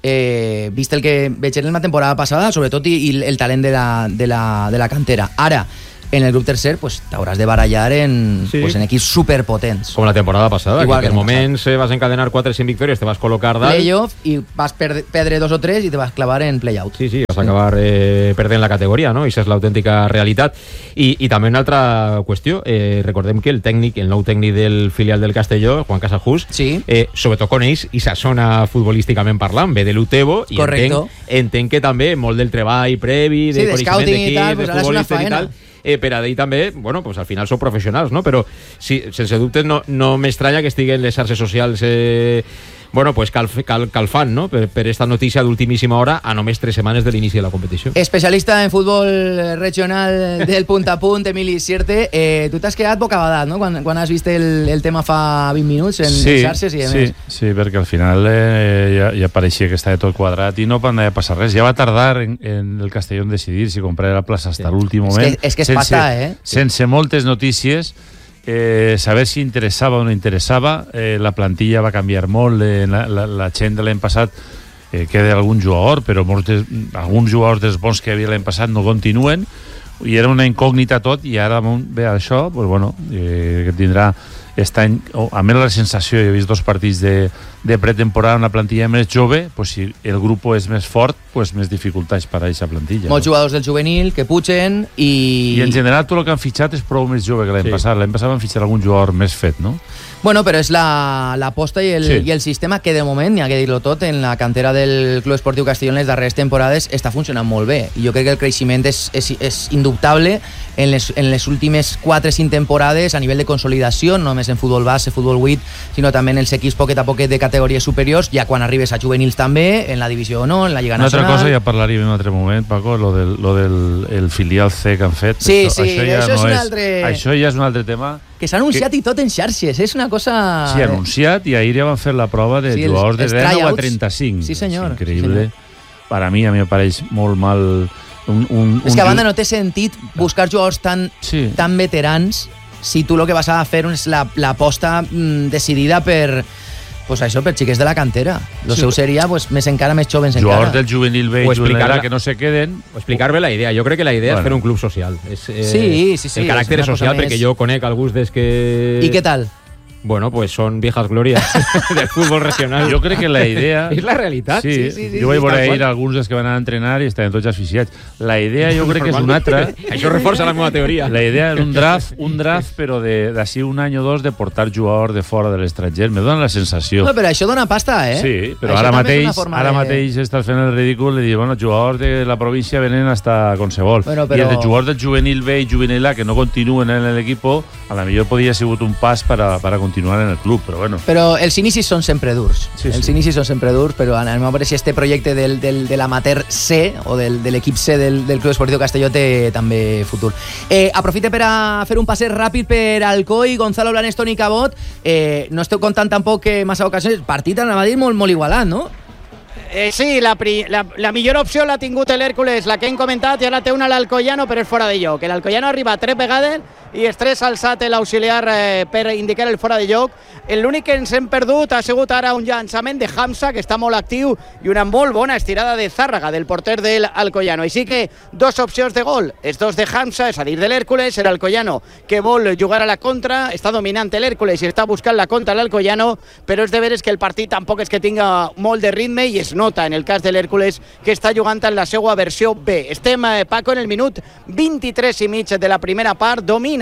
Eh, vist el que veig en la temporada passada, sobretot, i, i el talent de la, de la, de la cantera. Ara, en el grup tercer, pues t'hauràs de barallar en, sí. pues, en equips superpotents. Com la temporada passada, igual que, que per moments eh, vas encadenar quatre cinc victòries, te vas col·locar dalt. Playoff i vas perdre, perdre dos o tres i te vas clavar en playout. Sí, sí, vas acabar eh, perdent la categoria, no? I això és l'autèntica realitat. I, I també una altra qüestió, eh, recordem que el tècnic, el nou tècnic del filial del Castelló, Juan Casajús, sí. eh, sobretot coneix i s'assona futbolísticament parlant, ve de l'Utebo i entenc, entenc que també molt del treball previ, de sí, coneixement d'equip, pues de futbolistes i tal, eh, per a d'ell també, bueno, pues al final són professionals, no? Però sí, sense dubte no, no m'estranya que estiguen les xarxes socials eh, bueno, pues cal, cal, calfant, no?, per, per esta notícia d'ultimíssima hora a només tres setmanes de l'inici de la competició. Especialista en futbol regional del punt a punt, Emili Sierte, eh, tu t'has quedat bocabadat, no?, quan, quan has vist el, el tema fa vint minuts en, sí, en xarxes i a sí, més. Sí, perquè al final eh, ja, ja pareixia que estava tot quadrat i no va passar res. Ja va tardar en, en el Castelló en decidir si comprar la plaça fins sí. l'últim moment. És que és, que és sense, pasta, eh? Sense moltes notícies. Eh, saber si interessava o no interessava, eh, la plantilla va canviar molt, eh, la, la, la gent de l'any passat eh, queda algun jugador, però molts de, alguns jugadors dels bons que hi havia l'any passat no continuen, i era una incògnita tot, i ara ve això, pues bueno, eh, que tindrà aquest any, oh, a més la sensació, he vist dos partits de, de pretemporada, una plantilla més jove, pues si el grup és més fort, pues més dificultats per a aquesta plantilla. Molts no? jugadors del juvenil que pugen i... I en general tot el que han fitxat és prou més jove que l'any sí. passat. L'any passat van fitxar algun jugador més fet, no? Bueno, però és l'aposta i, el, sí. i el sistema que de moment, n'hi ha que dir-lo tot, en la cantera del Club Esportiu Castelló en les darreres temporades està funcionant molt bé. I jo crec que el creixement és, és, és indubtable en les, en les últimes quatre o cinc temporades a nivell de consolidació, no només en futbol base, futbol vuit, sinó també en els equips poquet a poquet de categories superiors, ja quan arribes a juvenils també, en la divisió o no, en la Lliga Nacional. Nacional. Una altra cosa ja parlaríem en un altre moment, Paco, lo del, lo del el filial C que han fet. Sí, això, sí, això, ja això, no és un és, altre... això ja és un altre tema. Que s'ha anunciat que... i tot en xarxes, és una cosa... Sí, anunciat, i ahir ja van fer la prova de sí, jugadors de deu a trenta-cinc. Sí, senyor. És increïble. Sí, senyor. Per a mi, a mi em pareix molt mal... Un, un, és un... que a banda no té sentit buscar jugadors tan, sí. tan veterans si tu el que vas a fer és l'aposta la, mm, decidida per... Pues això, per xiquets de la cantera. El sí. seu seria pues, més encara més joves encara. Jugadors del juvenil B i juvenil A que no se queden. O explicar bé la idea. Jo crec que la idea bueno. és fer un club social. És, eh, sí, sí, sí. El caràcter és social perquè més... jo conec alguns des que... I què tal? Bueno, pues son viejas glorias del fútbol regional. Jo crec que la idea... és la realitat. Sí, sí, sí, sí, jo vaig veure ahir alguns dels que van a entrenar i estaven tots asfixiats. La idea jo crec que és una altra... Això reforça la meva teoria. La idea és un draft, un draft però d'ací un any o dos de portar jugadors de fora de l'estranger. Me dona la sensació. No, però això dona pasta, eh? Sí, però això ara mateix ara de... mateix estàs fent el ridícul i dir, bueno, jugadors de la província venen hasta qualsevol. Bueno, però... I els de jugadors del juvenil B i juvenil A que no continuen en l'equip, a la millor podria haver sigut un pas per a, per a continuar en el club, però bueno. Però els inicis són sempre durs. Sí, els sí. inicis són sempre durs, però anem a veure si este projecte del, del, de l'amateur C o del, de l'equip C del, del Club Esportiu Castelló té també futur. Eh, aprofite per a fer un passeig ràpid per Alcoi, Gonzalo Blanes, Toni Cabot. Eh, no esteu comptant tampoc que massa ocasions. Partit anava a dir molt, molt igualat, no? Eh, sí, la, pri, la, la millor opció l'ha tingut l'Hèrcules, la que hem comentat, i ara té una l'Alcoyano, però és fora de lloc. L'Alcoyano arriba tres vegades i els tres alçat l'auxiliar eh, per indicar el fora de lloc. L'únic que ens hem perdut ha sigut ara un llançament de Hamza, que està molt actiu, i una molt bona estirada de Zárraga, del porter de l'Alcoyano. Així que dos opcions de gol, els dos de Hamza, és a dir, de l'Hèrcules, l'Alcoyano, que vol jugar a la contra, està dominant l'Hèrcules i està buscant la contra l'Alcoyano, però és de veres que el partit tampoc és que tinga molt de ritme i es nota en el cas de l'Hèrcules que està jugant en la seva versió B. Estem, eh, Paco, en el minut vint-i-tres i mig de la primera part, domina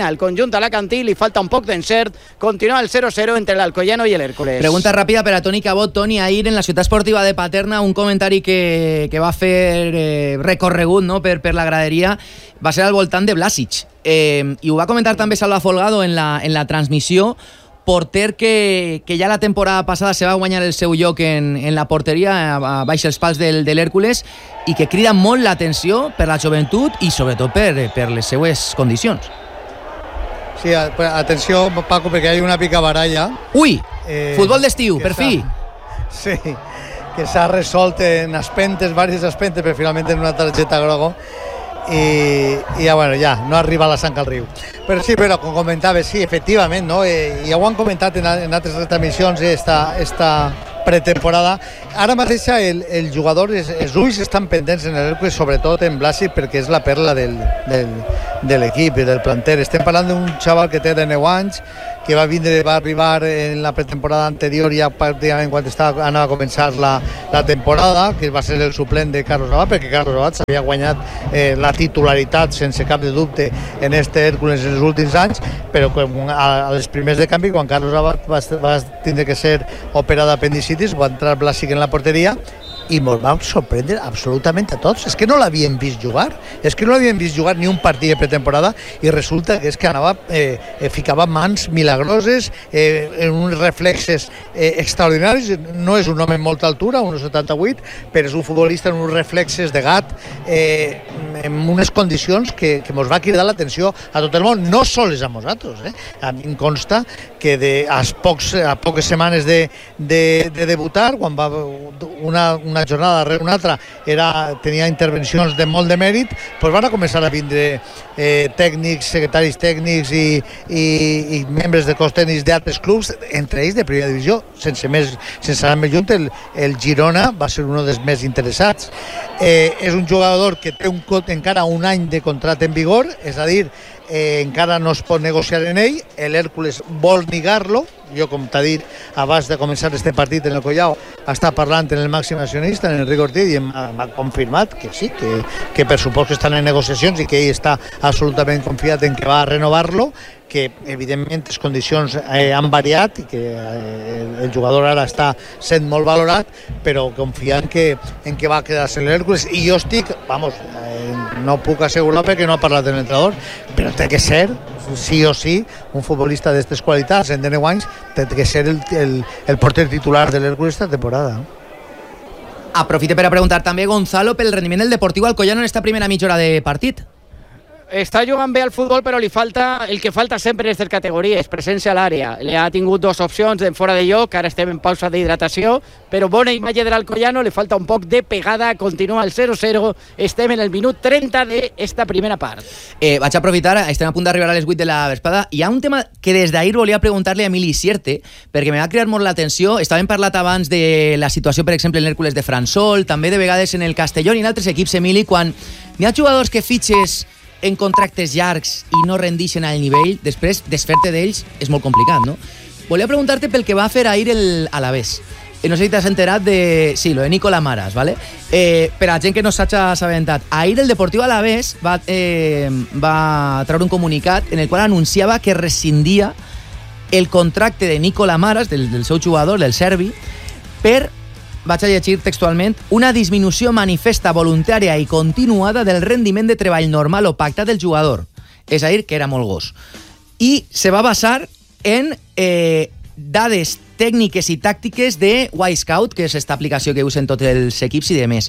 domina el conjunt alacantí, li falta un poc d'encert, continua el cero cero entre l'Alcoyano i l'Hèrcules. Pregunta ràpida per a Toni Cabot. Toni, ahir en la ciutat esportiva de Paterna, un comentari que, que va fer eh, recorregut, no?, per, per la graderia, va ser al voltant de Blasic. Eh, I ho va comentar també Salva Folgado en la, en la transmissió, porter que, que ja la temporada passada se va guanyar el seu lloc en, en la porteria, a, a baix els pals del, de l'Hèrcules, i que crida molt l'atenció per la joventut i sobretot per, per les seues condicions. Sí, atenció, Paco, perquè hi ha una picabaralla. Ui, eh, futbol d'estiu, per fi. Sí, que s'ha resolt en aspentes, diverses aspentes, però finalment en una targeta groga. I, i ja, bueno, ja, no arriba a la sang al riu. Però sí, però com comentava, sí, efectivament, no? Eh, ja ho han comentat en, en altres retransmissions, eh, esta, esta pretemporada. Ara mateix el, el jugador, els, els ulls estan pendents en l'Hèrcules, sobretot en Blasi, perquè és la perla del, del, de l'equip i del planter. Estem parlant d'un xaval que té de nou anys, que va vindre, va arribar en la pretemporada anterior, ja pràcticament quan estava, anava a començar la, la temporada, que va ser el suplent de Carlos Abad, perquè Carlos Abad s'havia guanyat eh, la titularitat sense cap de dubte en este Hèrcules en els últims anys, però quan, a, a les primers de canvi, quan Carlos Abad va, va tindre que ser operat d'apendicitis, va entrar Blasic en la porteria i ens va sorprendre absolutament a tots. És que no l'havien vist jugar, és que no l'havien vist jugar ni un partit de pretemporada i resulta que és que anava, eh, eh, ficava mans milagroses, eh, en uns reflexes eh, extraordinaris. No és un home amb molta altura, un setanta-vuit, però és un futbolista amb uns reflexes de gat, eh, en unes condicions que, que ens va cridar l'atenció a tot el món, no sols a nosaltres. Eh? A mi em consta que de, a, pocs, a poques setmanes de, de, de debutar, quan va una, una una jornada darrere una altra, era, tenia intervencions de molt de mèrit, doncs van a començar a vindre eh, tècnics, secretaris tècnics i, i, i membres de cos tècnics d'altres clubs, entre ells de primera divisió, sense més, sense anar més lluny, el, el Girona va ser un dels més interessats. Eh, és un jugador que té un, encara un any de contracte en vigor, és a dir, eh, encara no es pot negociar en ell, l'Hèrcules vol negar-lo. Jo, com t'ha dit, abans de començar este partit en el Collao, està parlant en el màxim accionista, en Enric Ortiz, i m'ha confirmat que sí, que, que per suposo que estan en negociacions i que ell està absolutament confiat en que va a renovar-lo, que evidentment les condicions eh, han variat i que eh, el jugador ara està sent molt valorat, però confiant que, en que va quedar-se l'Hèrcules. I jo estic, vamos, eh, no puc assegurar perquè no ha parlat amb l'entrenador, però té que ser, sí o sí, un futbolista d'aquestes qualitats en deu anys, té que ser el, el, el porter titular de l'Hèrcules esta temporada. Aprofite per a preguntar també, Gonzalo, pel rendiment del Deportiu Alcoyano en esta primera mitja hora de partit. Està jugant bé al futbol, però li falta el que falta sempre en aquestes categories, presència a l'àrea. Li ha tingut dues opcions en fora de lloc, ara estem en pausa d'hidratació, però bona imatge de l'Alcoyano, li falta un poc de pegada, continua el zero zero, estem en el minut trenta d'esta primera part. Eh, vaig aprofitar, estem a punt d'arribar a les vuit de la vesprada. Hi ha un tema que des d'ahir volia preguntar-li a Emili Sierte, perquè me va cridar molt l'atenció. Estàvem parlat abans de la situació, per exemple, en l'Hèrcules de Fransol, també de vegades en el Castelló i en altres equips, Emili, quan hi ha jugadors que fitxes en contractes llargs i no rendixen al nivell, després desfer-te d'ells és molt complicat, no? Volia preguntar-te pel que va fer ahir el Alavés. Eh, no sé si t'has enterat de... Sí, lo de Nicolás Maras, ¿vale? Eh, per a gent que no s'ha assabentat, ahir el Deportiu Alavés va, eh, va treure un comunicat en el qual anunciava que rescindia el contracte de Nicolás Maras, del, del seu jugador, del serbi, per... vaig a llegir textualment, una disminució manifesta, voluntària i continuada del rendiment de treball normal o pactat del jugador. És a dir, que era molt gos. I se va basar en eh, dades tècniques i tàctiques de Y-Scout, que és esta aplicació que usen tots els equips i demés.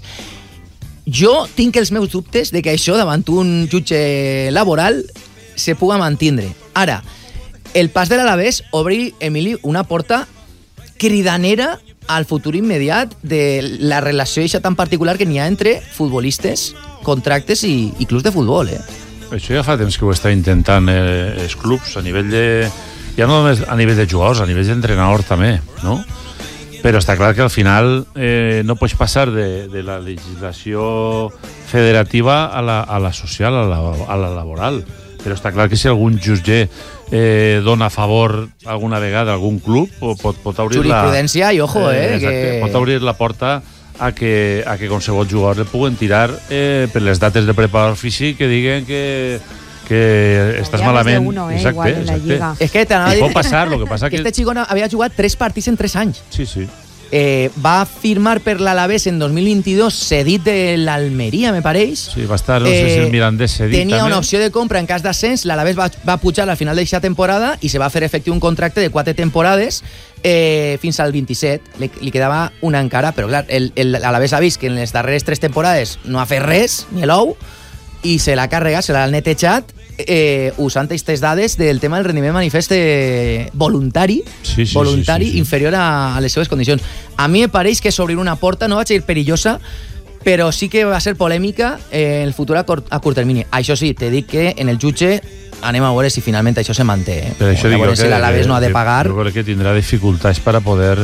Jo tinc els meus dubtes de que això, davant un jutge laboral, se puga mantindre. Ara, el pas de l'Alavés obri, Emili, una porta cridanera al futur immediat de la relació eixa tan particular que n'hi ha entre futbolistes, contractes i, i clubs de futbol, eh? Això ja fa temps que ho està intentant eh, els clubs a nivell de... ja no només a nivell de jugadors, a nivell d'entrenador també, no? Però està clar que al final eh, no pots passar de, de la legislació federativa a la, a la social, a la, a la laboral. Però està clar que si algun jutge eh, dona a favor alguna vegada a algun club, pot, pot obrir la... Jurisprudència i ojo, eh? eh exacte, que... pot obrir la porta a que, a que qualsevol jugador le puguen tirar eh, per les dates de preparador físic que diguen que, que estàs Había más de malament. uno, eh, exacte, igual en la exacte. Lliga. És que t'anava a I dir pot passar, el que passa que que... este xico no- havia jugat tres partits en tres anys. Sí, sí. Eh, va firmar per l'Alavés en dos mil veintidós, cedit de l'Almeria, me pareix. Sí, va estar, no sé si el Mirandés cedit Tenia també. una opció de compra en cas d'ascens, l'Alavés va, va pujar al final d'aquesta temporada i se va fer efectiu un contracte de quatre temporades eh, fins al vint-i-set. Li, li quedava una encara, però clar, el, el, l'Alavés ha vist que en les darreres tres temporades no ha fet res, ni l'ou, i se l'ha carregat, se l'ha netejat, eh, usant aquestes dades del tema del rendiment manifest eh, voluntari, Sí, sí, voluntari sí, sí, sí. inferior a, a les seves condicions. A mi me pareix que és obrir una porta, no vaig a dir perillosa, però sí que va ser polèmica eh, en el futur a curt, a curt termini. Això sí, te dic que en el jutge anem a veure si finalment això se manté. Eh? Per això a dic veure jo si l'Alavés no ha de pagar. Jo crec que tindrà dificultats per a poder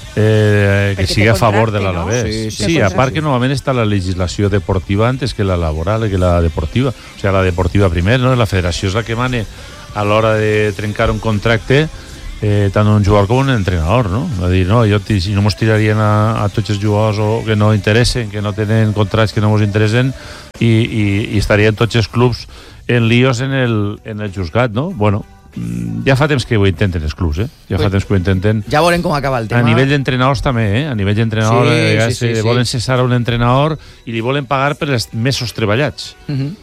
eh, que Perquè sigui té a favor de contracte, no? l'Alavés. Sí, Sí, sí, sí, té a part contracte. que normalment està la legislació deportiva antes que la laboral, que la deportiva. O sigui, la deportiva primer, no? La federació és la que mane a l'hora de trencar un contracte eh, tant un jugador com un entrenador, no? Va dir, no, jo si no mos tirarien a, a tots els jugadors o que no interessen, que no tenen contractes que no mos interessen i, i, i estarien tots els clubs en líos en el, en el juzgat, no? Bueno, mm, ja fa temps que ho intenten els clubs, eh? Ja fa Ui. temps que ho intenten. Ja veurem com acaba el tema. A nivell d'entrenadors també, eh? A nivell d'entrenador, Sí, sí, eh, sí, sí, sí, sí. volen cessar a un entrenador i li volen pagar per els mesos treballats. Uh -huh.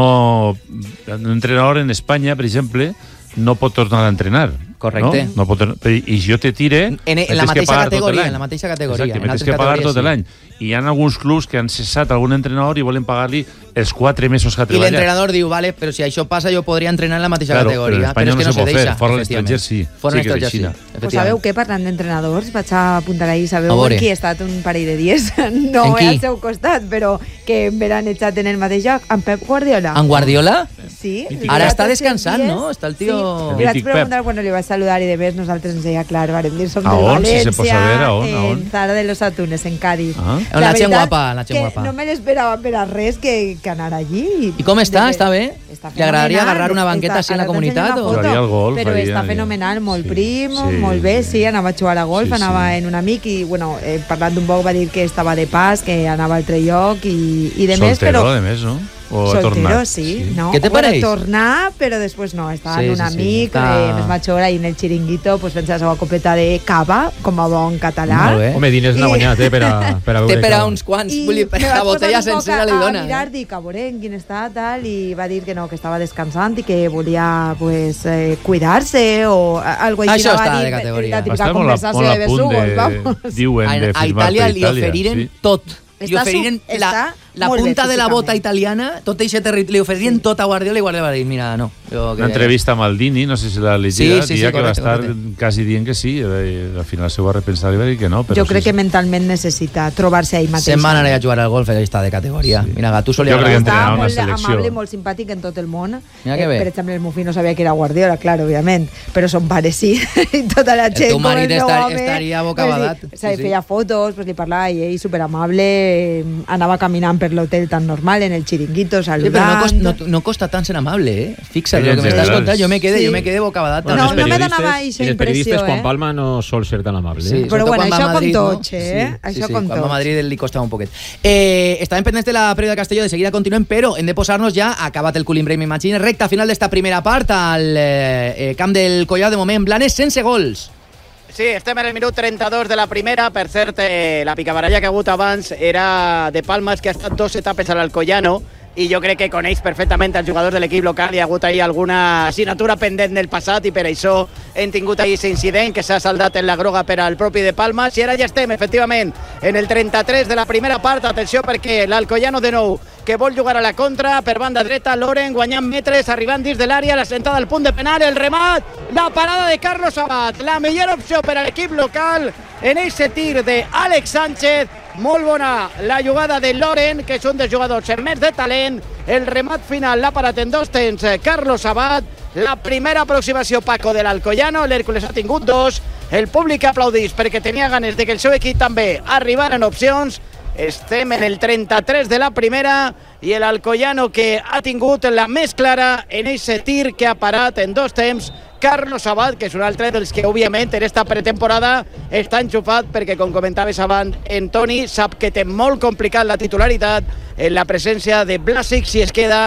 No, un entrenador en Espanya, per exemple, no pot tornar a entrenar. Correcte. No? No pot, I jo te tire... En, en me la tens que mateixa pagar tot categoria, l'any. en la mateixa categoria. Exacte, en me tens altres que pagar categories, tot l'any. I hi ha alguns clubs que han cessat algun entrenador i volen pagar-li els quatre mesos que ha I treballat. l'entrenador diu, vale, però si això passa jo podria entrenar en la mateixa Claro, categoria. però en Espanya però és no que se no se pot fer. deixa. Fora efectivament. l'estranger sí. Fora Sí que l'estranger és sí. així. Pues sabeu efectivament. què? Parlant d'entrenadors, vaig a apuntar ahí, A sabeu veure. en qui he estat un parell de dies? En No qui? al seu costat, però que em veran echat en el mateix lloc, en Pep Guardiola. En Guardiola? Sí. Mític. Ara Li està vaig descansant, dies- no? Està el tio- Sí. El Li vaig mític preguntar, bueno, li vaig saludar i de més nosaltres ens deia, clar, varem dir, som A del on? Si València, se pot saber, a on? A on? en Zara de los Atunes, en Cádiz. Ah. La gent veritat guapa, la gent que guapa. no me l'esperava per a res que, que anar allí. I com està? De- Està bé? Està Li agradaria fenomenal. agarrar una banqueta Està- així en la ara t'ensenyo comunitat, una o? foto, Jugaria al golf, Però faria- està fenomenal, molt Sí. prim, Sí. molt bé, sí, anava a jugar a golf, Sí, sí. anava en un amic i, bueno, eh, parlant d'un poc va dir que estava de pas, que anava a altre lloc i, i de més, Soltero, però... de més, no? O ha Soltero, tornat? sí, no. Què te bueno, pareix? tornar, però després no, estava Sí, en un sí, sí, amic, està- eh, més major, ahí en el xiringuito, pues, fent la seva copeta de cava, com a bon català. Molt bé. Home, diners n'ha I- guanyat, eh, per a, per a veure... Té per a cava. uns quants. I Vull dir, me la vaig botella posar un poc sencera a- li dona. A mirar, eh? dic, a veure en quin està, tal, i va dir que no, que estava descansant i que volia, pues, eh, cuidar-se o a- algo així. Això no va està dir, de categoria. La Va típica estar molt a, conversació molt de a punt besugos, de... vamos. Diuen A, de a firmar Itàlia per li Itàlia. oferiren sí. tot. Li Està oferiren su- la, està la molt bé punta de la bota físicament. italiana, tot aquest territori, li oferiren tot a Guardiola i Guardiola va dir, mira, no. Jo Una entrevista a Maldini, no sé si l'ha llegida, Sí, sí, sí, dia que va correcte, estar correcte. quasi dient que sí, eh, al final se va repensar i va dir que no. Però Jo sí, crec sí. que mentalment necessita trobar-se ell mateix. Se'n van anar a jugar al golf, ell està de categoria. Sí. Mira, Gattuso li Jo crec que agrada. entrenar Estava una molt selecció. amable, molt simpàtic en tot el món. Mira que bé. Per exemple, el Mufí no sabia que era Guardiola, clar, òbviament, però son pares sí. I tota la gent, teu com marit el meu estar- home, estaria bocabadat. Pues, sí, Sí, sí. feia fotos, pues, li parlava i ell superamable, eh, anava caminant per l'hotel tan normal, en el xiringuito, Sí, saludant. però no, costa, no, no costa tant ser amable, eh? Fixa't, Ella el que en m'estàs general, contant, jo me quedé, sí. jo me quedé bocabadat. Bueno, No, els no me periodistes- donava eixa I els periodistes, impressió, quan eh? palma, no sol ser tan amable. Sí, Eh? Però sobretot bueno, quan va això a com Madrid, tots, no? eh? Sí, Això sí, com quan va a tots. Madrid li costava un poquet. Eh, estàvem pendents de la prèvia de Castelló, de seguida continuem, però hem de posar-nos ja, acabat el Cooling Break, m'imagino, recta final d'esta primera part al eh, eh, camp del Collao, de moment, Blanes, sense gols. Sí, estem en el minut trenta-dos de la primera. Per cert, eh, la picabaralla que ha hagut abans era de Palmas, que ha estat dos etapes a l'Alcoyano, i jo crec que coneix perfectament els jugadors de l'equip local. Hi ha hagut ahir alguna assignatura pendent del passat i per això hem tingut ahir aquest incident que s'ha saldat en la groga per al propi de Palmas. I ara ja estem, efectivament, en el trenta-tres de la primera part. Atenció, perquè l'Alcoyano de nou, que vol jugar a la contra, per banda dreta, Loren guanyant metres, arribant dins de l'àrea, la sentada al punt de penal, el remat, la parada de Carlos Abad, la millor opció per a l'equip local en aquest tir d'Àlex Sánchez. Molt bona la jugada de Loren, que és un dels jugadors amb més de talent. El remat final l'ha parat en dos temps Carlos Abad. La primera aproximació, Paco, de l'Alcoyano. L'Hèrcules ha tingut dos. El públic aplaudís perquè tenia ganes de que el seu equip també arribaren opcions. Estem en el trenta-tres de la primera i l'Alcoyano, que ha tingut la més clara en aquest tir que ha parat en dos temps Carlos Abad, que és un altre dels que, òbviament, en esta pretemporada està enxufat perquè, com comentaves abans, en Toni sap que té molt complicat la titularitat en la presència de Blasic si es queda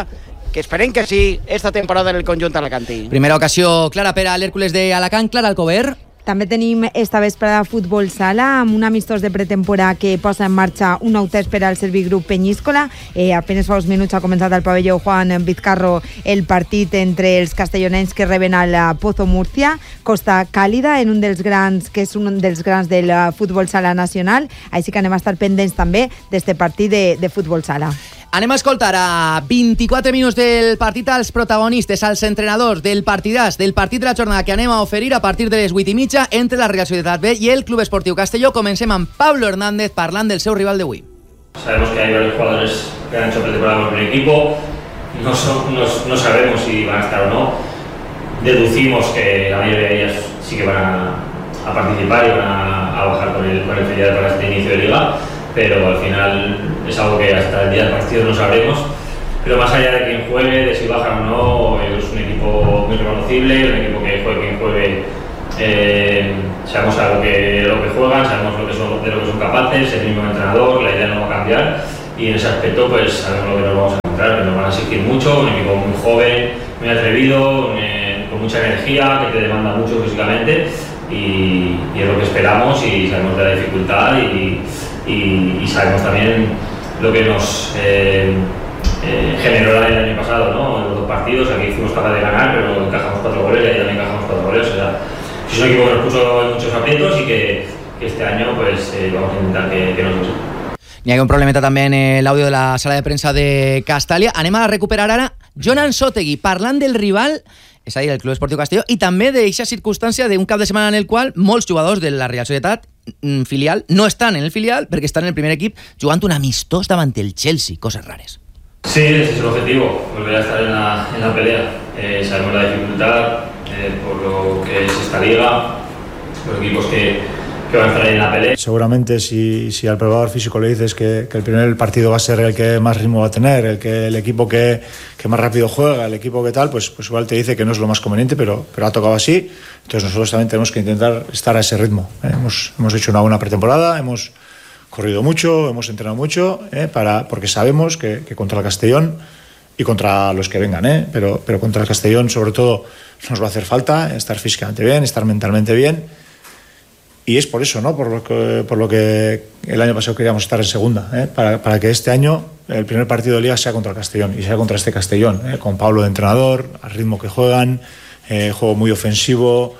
que esperem que sí, esta temporada en el conjunt alacantí. Primera ocasió clara per a l'Hèrcules de Alacant, Clara Alcover. També tenim esta vesprada futbol sala amb un amistós de pretemporada que posa en marxa un nou test per al Servigroup Penyíscola. Eh, apenas fa uns minuts ha començat al pavelló Juan Vizcarro el partit entre els castellonencs que reben al Pozo Murcia. Costa càlida en un dels grans, que és un dels grans del futbol sala nacional. Així que anem a estar pendents també d'este partit de, de futbol sala. Anem a escoltar a vint-i-quatre minuts del partit als protagonistes, als entrenadors del partidàs, del partit de la jornada que anem a oferir a partir de les vuit i mitja entre la Real Societat B i el Club Esportiu Castelló. Comencem amb Pablo Hernández parlant del seu rival d'avui. Sabemos que hay varios jugadores que han hecho pretemporada con el equipo, no, son, no, no sabemos si van a estar o no. Deducimos que la mayoría de ellas sí que van a, a participar y van a, a bajar con el, con el filial para este inicio de liga, pero al final es algo que hasta el día del partido no sabremos. Pero más allá de quién juegue, de si bajan o no, es un equipo muy reconocible, un equipo que juegue quien juegue, eh, sabemos a lo que, lo que juegan, sabemos lo que son, de lo que son capaces, el mismo entrenador, la idea no va a cambiar, y en ese aspecto pues sabemos lo que nos vamos a encontrar, que nos van a exigir mucho, un equipo muy joven, muy atrevido, eh, con mucha energía, que te demanda mucho físicamente, y, y es lo que esperamos, y sabemos de la dificultad, y, y, y sabemos también lo que nos eh, eh, generó el año pasado, ¿no? En los dos partidos, aquí fuimos capaces de ganar, pero encajamos cuatro goles y ahí también encajamos cuatro goles. O sea, es un equipo que nos puso en muchos aprietos y que, que este año pues eh, vamos a intentar que, que nos pase. Hi ha un problemeta també en l'àudio de la sala de premsa de Castàlia. Anem a recuperar ara Jon Ansòtegui parlant del rival, és a dir, el Club Esportiu Castelló, i també d'aquesta circumstància d'un cap de setmana en el qual molts jugadors de la Real Societat filial no estan en el filial perquè estan en el primer equip jugant un amistós davant el Chelsea, coses rares. Sí, ese es el objetivo, volver a estar en la, en la pelea. Eh, sabemos la dificultad eh, por lo que es esta liga, los equipos que, que van a estar en la pelea. Seguramente si, si al preparador físico le dices que, que el primer partido va a ser el que más ritmo va a tener, el, que, el equipo que, que más rápido juega, el equipo que tal, pues, pues igual te dice que no es lo más conveniente, pero, pero ha tocado así. Entonces nosotros también tenemos que intentar estar a ese ritmo. ¿eh? Hemos, hemos hecho una buena pretemporada, hemos corrido mucho, hemos entrenado mucho, ¿eh? para, porque sabemos que, que contra el Castellón y contra los que vengan, ¿eh? pero, pero contra el Castellón sobre todo nos va a hacer falta estar físicamente bien, estar mentalmente bien, y es por eso, ¿no? por, lo que, por lo que el año pasado queríamos estar en segunda, ¿eh? para, para que este año el primer partido de liga sea contra el Castellón y sea contra este Castellón, ¿eh? con Pablo de entrenador, al ritmo que juegan, eh, juego muy ofensivo,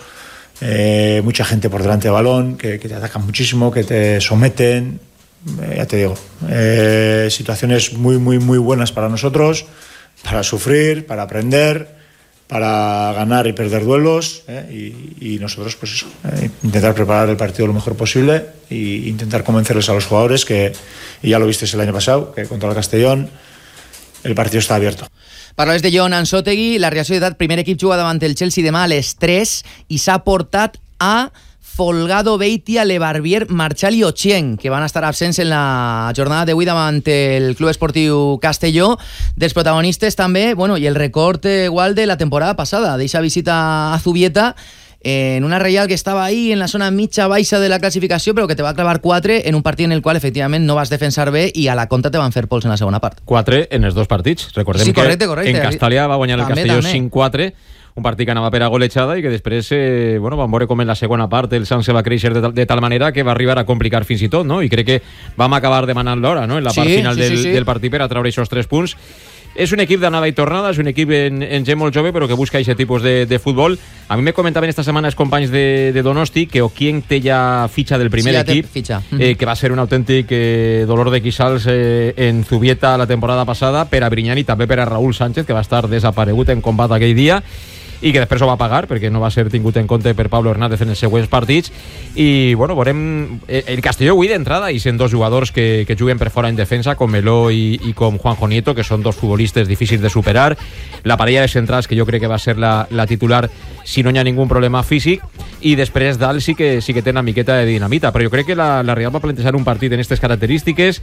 Eh, mucha gente por delante del balón, que, que te atacan muchísimo, que te someten, eh, ya te digo, eh, situaciones muy, muy, muy buenas para nosotros, para sufrir, para aprender, para ganar y perder duelos, eh, y, y nosotros pues eso, eh, intentar preparar el partido lo mejor posible e intentar convencerles a los jugadores que, y ya lo visteis el año pasado, que contra el Castellón el partido está abierto. Parlaves de Jon Ansòtegui, la Real Societat, primer equip juga davant el Chelsea demà a les tres i s'ha portat a Folgado, Beitia, Lebarbier, Marchal i Ochieng, que van estar absents en la jornada d'avui davant el Club Esportiu Castelló. Dels protagonistes també, bueno, i el record igual de la temporada passada, d'eixa visita a Zubieta, en una Reial que estava ahí en la zona mitja baixa de la classificació, però que te va clavar quatre en un partit en el qual efectivament no vas defensar bé i a la contra te van fer pols en la segona part. quatre en els dos partits. Recordem sí, correcte, que correcte. en Castàlia va guanyar el també, Castelló també. cinc quatre, un partit que anava per a golejada i que després eh, bueno, vam veure com en la segona part el Sant se va créixer de tal, de tal manera que va arribar a complicar fins i tot, no? I crec que vam acabar demanant l'hora, no? En la part sí, final sí, del, sí, sí. del partit per a treure aquests tres punts. És un equip d'anada i tornada, és un equip en, en gent molt jove, però que busca aquest tipus de, de futbol. A mi me comentaven esta setmana els companys de, de Donosti que Ochieng té ja fitxa del primer sí, equip, fitxa. Eh, que va ser un autèntic eh, dolor de quissals eh, en Zubieta la temporada passada per a Briñán i també per a Raúl Sánchez, que va estar desaparegut en combat aquell dia i que després ho va pagar perquè no va ser tingut en compte per Pablo Hernández en els següents partits. I bueno, veurem el Castelló avui d'entrada i sent dos jugadors que, que juguen per fora en defensa, com Meló i, i com Juanjo Nieto, que són dos futbolistes difícils de superar. La parella de centrals, que jo crec que va ser la, la titular si no hi ha ningú problema físic, i després dalt sí que, sí que té una miqueta de dinamita, però jo crec que la, la Real va plantejar un partit en aquestes característiques,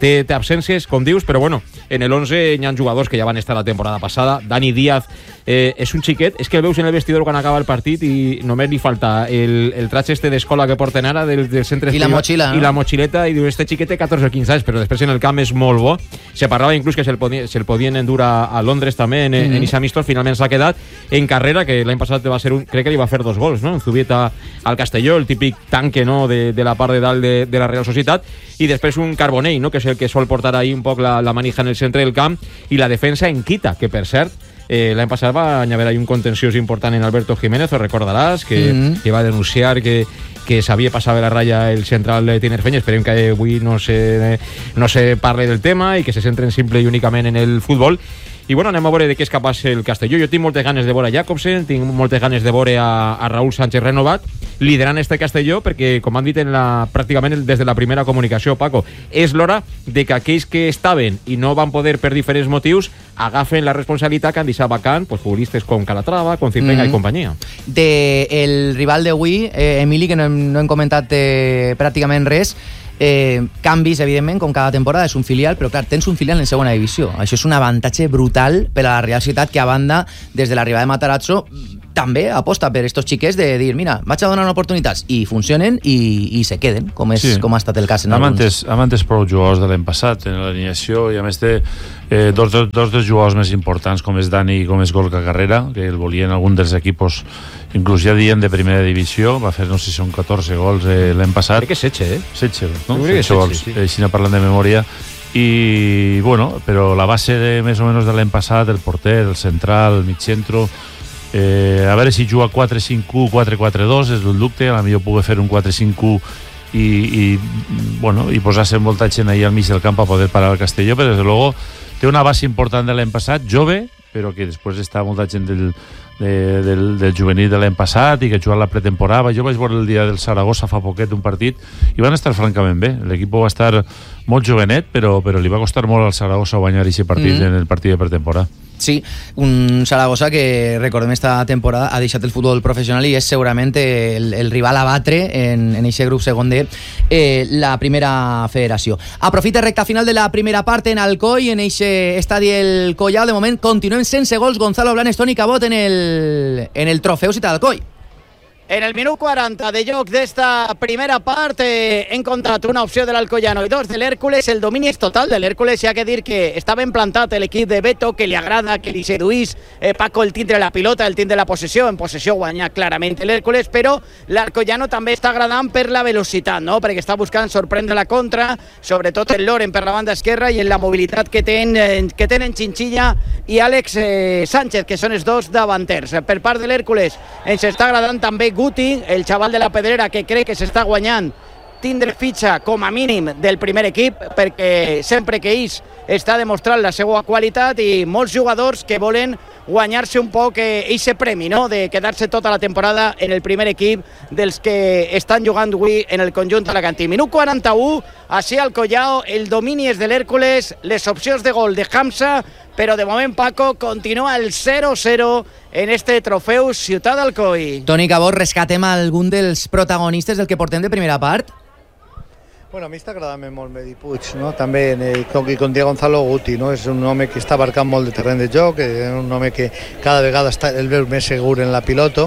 té, té absències, com dius, però bueno, en el onze hi ha jugadors que ja van estar la temporada passada. Dani Díaz eh, és un xiquet, és que el veus en el vestidor quan acaba el partit i només li falta el, el traje este d'escola que porten ara del, del centre i la motxilla, no? I la motxileta, i diu, este xiquet té catorze o quinze anys, però després en el camp és molt bo. Se parlava inclús que se'l podien, se podien endur a, a Londres també en, mm-hmm. en Issa Amistos, finalment s'ha quedat en carrera, que l'any passat va ser un, crec que li va fer dos gols, no? En Zubieta al Castelló, el típic tanque, no?, de, de la part de dalt de, de la Real Societat, i després un Carbonell, no?, que és el que sol portar ahí un poc la, la manija en el centre del camp, i la defensa en Quita, que per cert Eh, l'any passat va haver ahí un contenciós important en Alberto Jiménez, ho recordaràs, que, mm-hmm. que va denunciar que, que s'havia passat la ratlla el central de Tinerfeña. Esperem que avui no se, no se parle del tema i que se centren simple i únicament en el futbol. I bueno, anem a veure de què és capaç el Castelló. Jo tinc moltes ganes de veure a Jacobsen, tinc moltes ganes de veure a, a Raúl Sánchez renovat liderant este Castelló, perquè, com han dit en la, pràcticament des de la primera comunicació, Paco, és l'hora de que aquells que estaven i no van poder per diferents motius agafen la responsabilitat que han deixat vacant, pues, futbolistes com Calatrava, com Cipenga mm-hmm. i companyia. De el rival d'avui, eh, Emili, que no hem, no hem comentat eh, pràcticament res, Eh, canvis, evidentment, com cada temporada és un filial, però clar, tens un filial en segona divisió. Això és un avantatge brutal per a la Real Societat, que a banda, des de l'arribada de Matarazzo, també aposta per estos xiquets de dir, mira, vaig a donar oportunitats, i funcionen i, i se queden, com, és, sí. com ha estat el cas en alguns. Hem entès prou jugadors de l'any passat en l'alineació, i a més té eh, dos, dos, dos dels jugadors més importants, com és Dani i com és Gorka Carrera, que el volien algun dels equipos, inclús ja dient de primera divisió, va fer no sé si són catorze gols eh, l'any passat. Crec que setze, eh? setze, no? setze gols, sí. Així no parlant de memòria. I, bueno, però la base de, més o menys de l'any passat, el porter, el central, el mig centro, eh, a veure si juga quatre cinc u, quatre quatre dos, és el dubte, a la millor pugui fer un quatre cinc u i, i, bueno, i posar-se molta gent ahí al mig del camp a poder parar el Castelló, però des de luego té una base important de l'any passat, jove, però que després està molta gent del De, del, del juvenil de l'any passat i que ha jugat la pretemporada. Jo vaig veure el dia del Saragossa fa poquet un partit i van estar francament bé. L'equip va estar molt jovenet, però, però li va costar molt al Saragossa guanyar aquest partit mm. en el partit de pretemporada. Sí, un Saragossa que, recordem, esta temporada ha deixat el futbol professional i és segurament el, el rival a batre en aquest grup segon de eh, la primera federació. Aprofita recta final de la primera part en Alcoi, en aquest estadi el Collao. De moment continuem sense gols. Gonzalo Blanes, Toni Cabot en el, en el trofeu Ciutat d'Alcoi. En el minut quaranta de joc d'esta primera part eh, hem encontrat una opció de l'Alcoyano i dos de l'Hèrcules. El domini és total de l'Hèrcules, i ha que dir que està ben plantat l'equip de Beto, que li agrada, que li seduís eh, Paco el tindre la pilota, el tindre la possessió. En possessió guanya clarament l'Hèrcules, però l'Alcoyano també està agradant per la velocitat, no? Perquè està buscant sorprendre la contra, sobretot el Loren per la banda esquerra i en la mobilitat que tenen, que tenen Chinchilla i Àlex eh, Sánchez, que són els dos davanters. Per part de l'Hèrcules ens està agradant també Guti, el xaval de la Pedrera, que crec que s'està guanyant tindre fitxa com a mínim del primer equip, perquè sempre que ells està demostrant la seva qualitat, i molts jugadors que volen guanyar-se un poc aquest premi, no?, de quedar-se tota la temporada en el primer equip dels que estan jugant avui en el conjunt alacantí. Minut quaranta-u, així al Collao, el domini és de l'Hèrcules, les opcions de gol de Hamza, però de moment, Paco, continua el zero zero en este trofeu Ciutat d'Alcoi. Toni Cabot, rescatem algun dels protagonistes del que portem de primera part? Bueno, a mi està agradant molt Medi Puig, no? També eh, com, com Diego Gonzalo Guti, no? És un home que està abarcant molt de terreny de joc, és un home que cada vegada està el veu més segur en la pilota.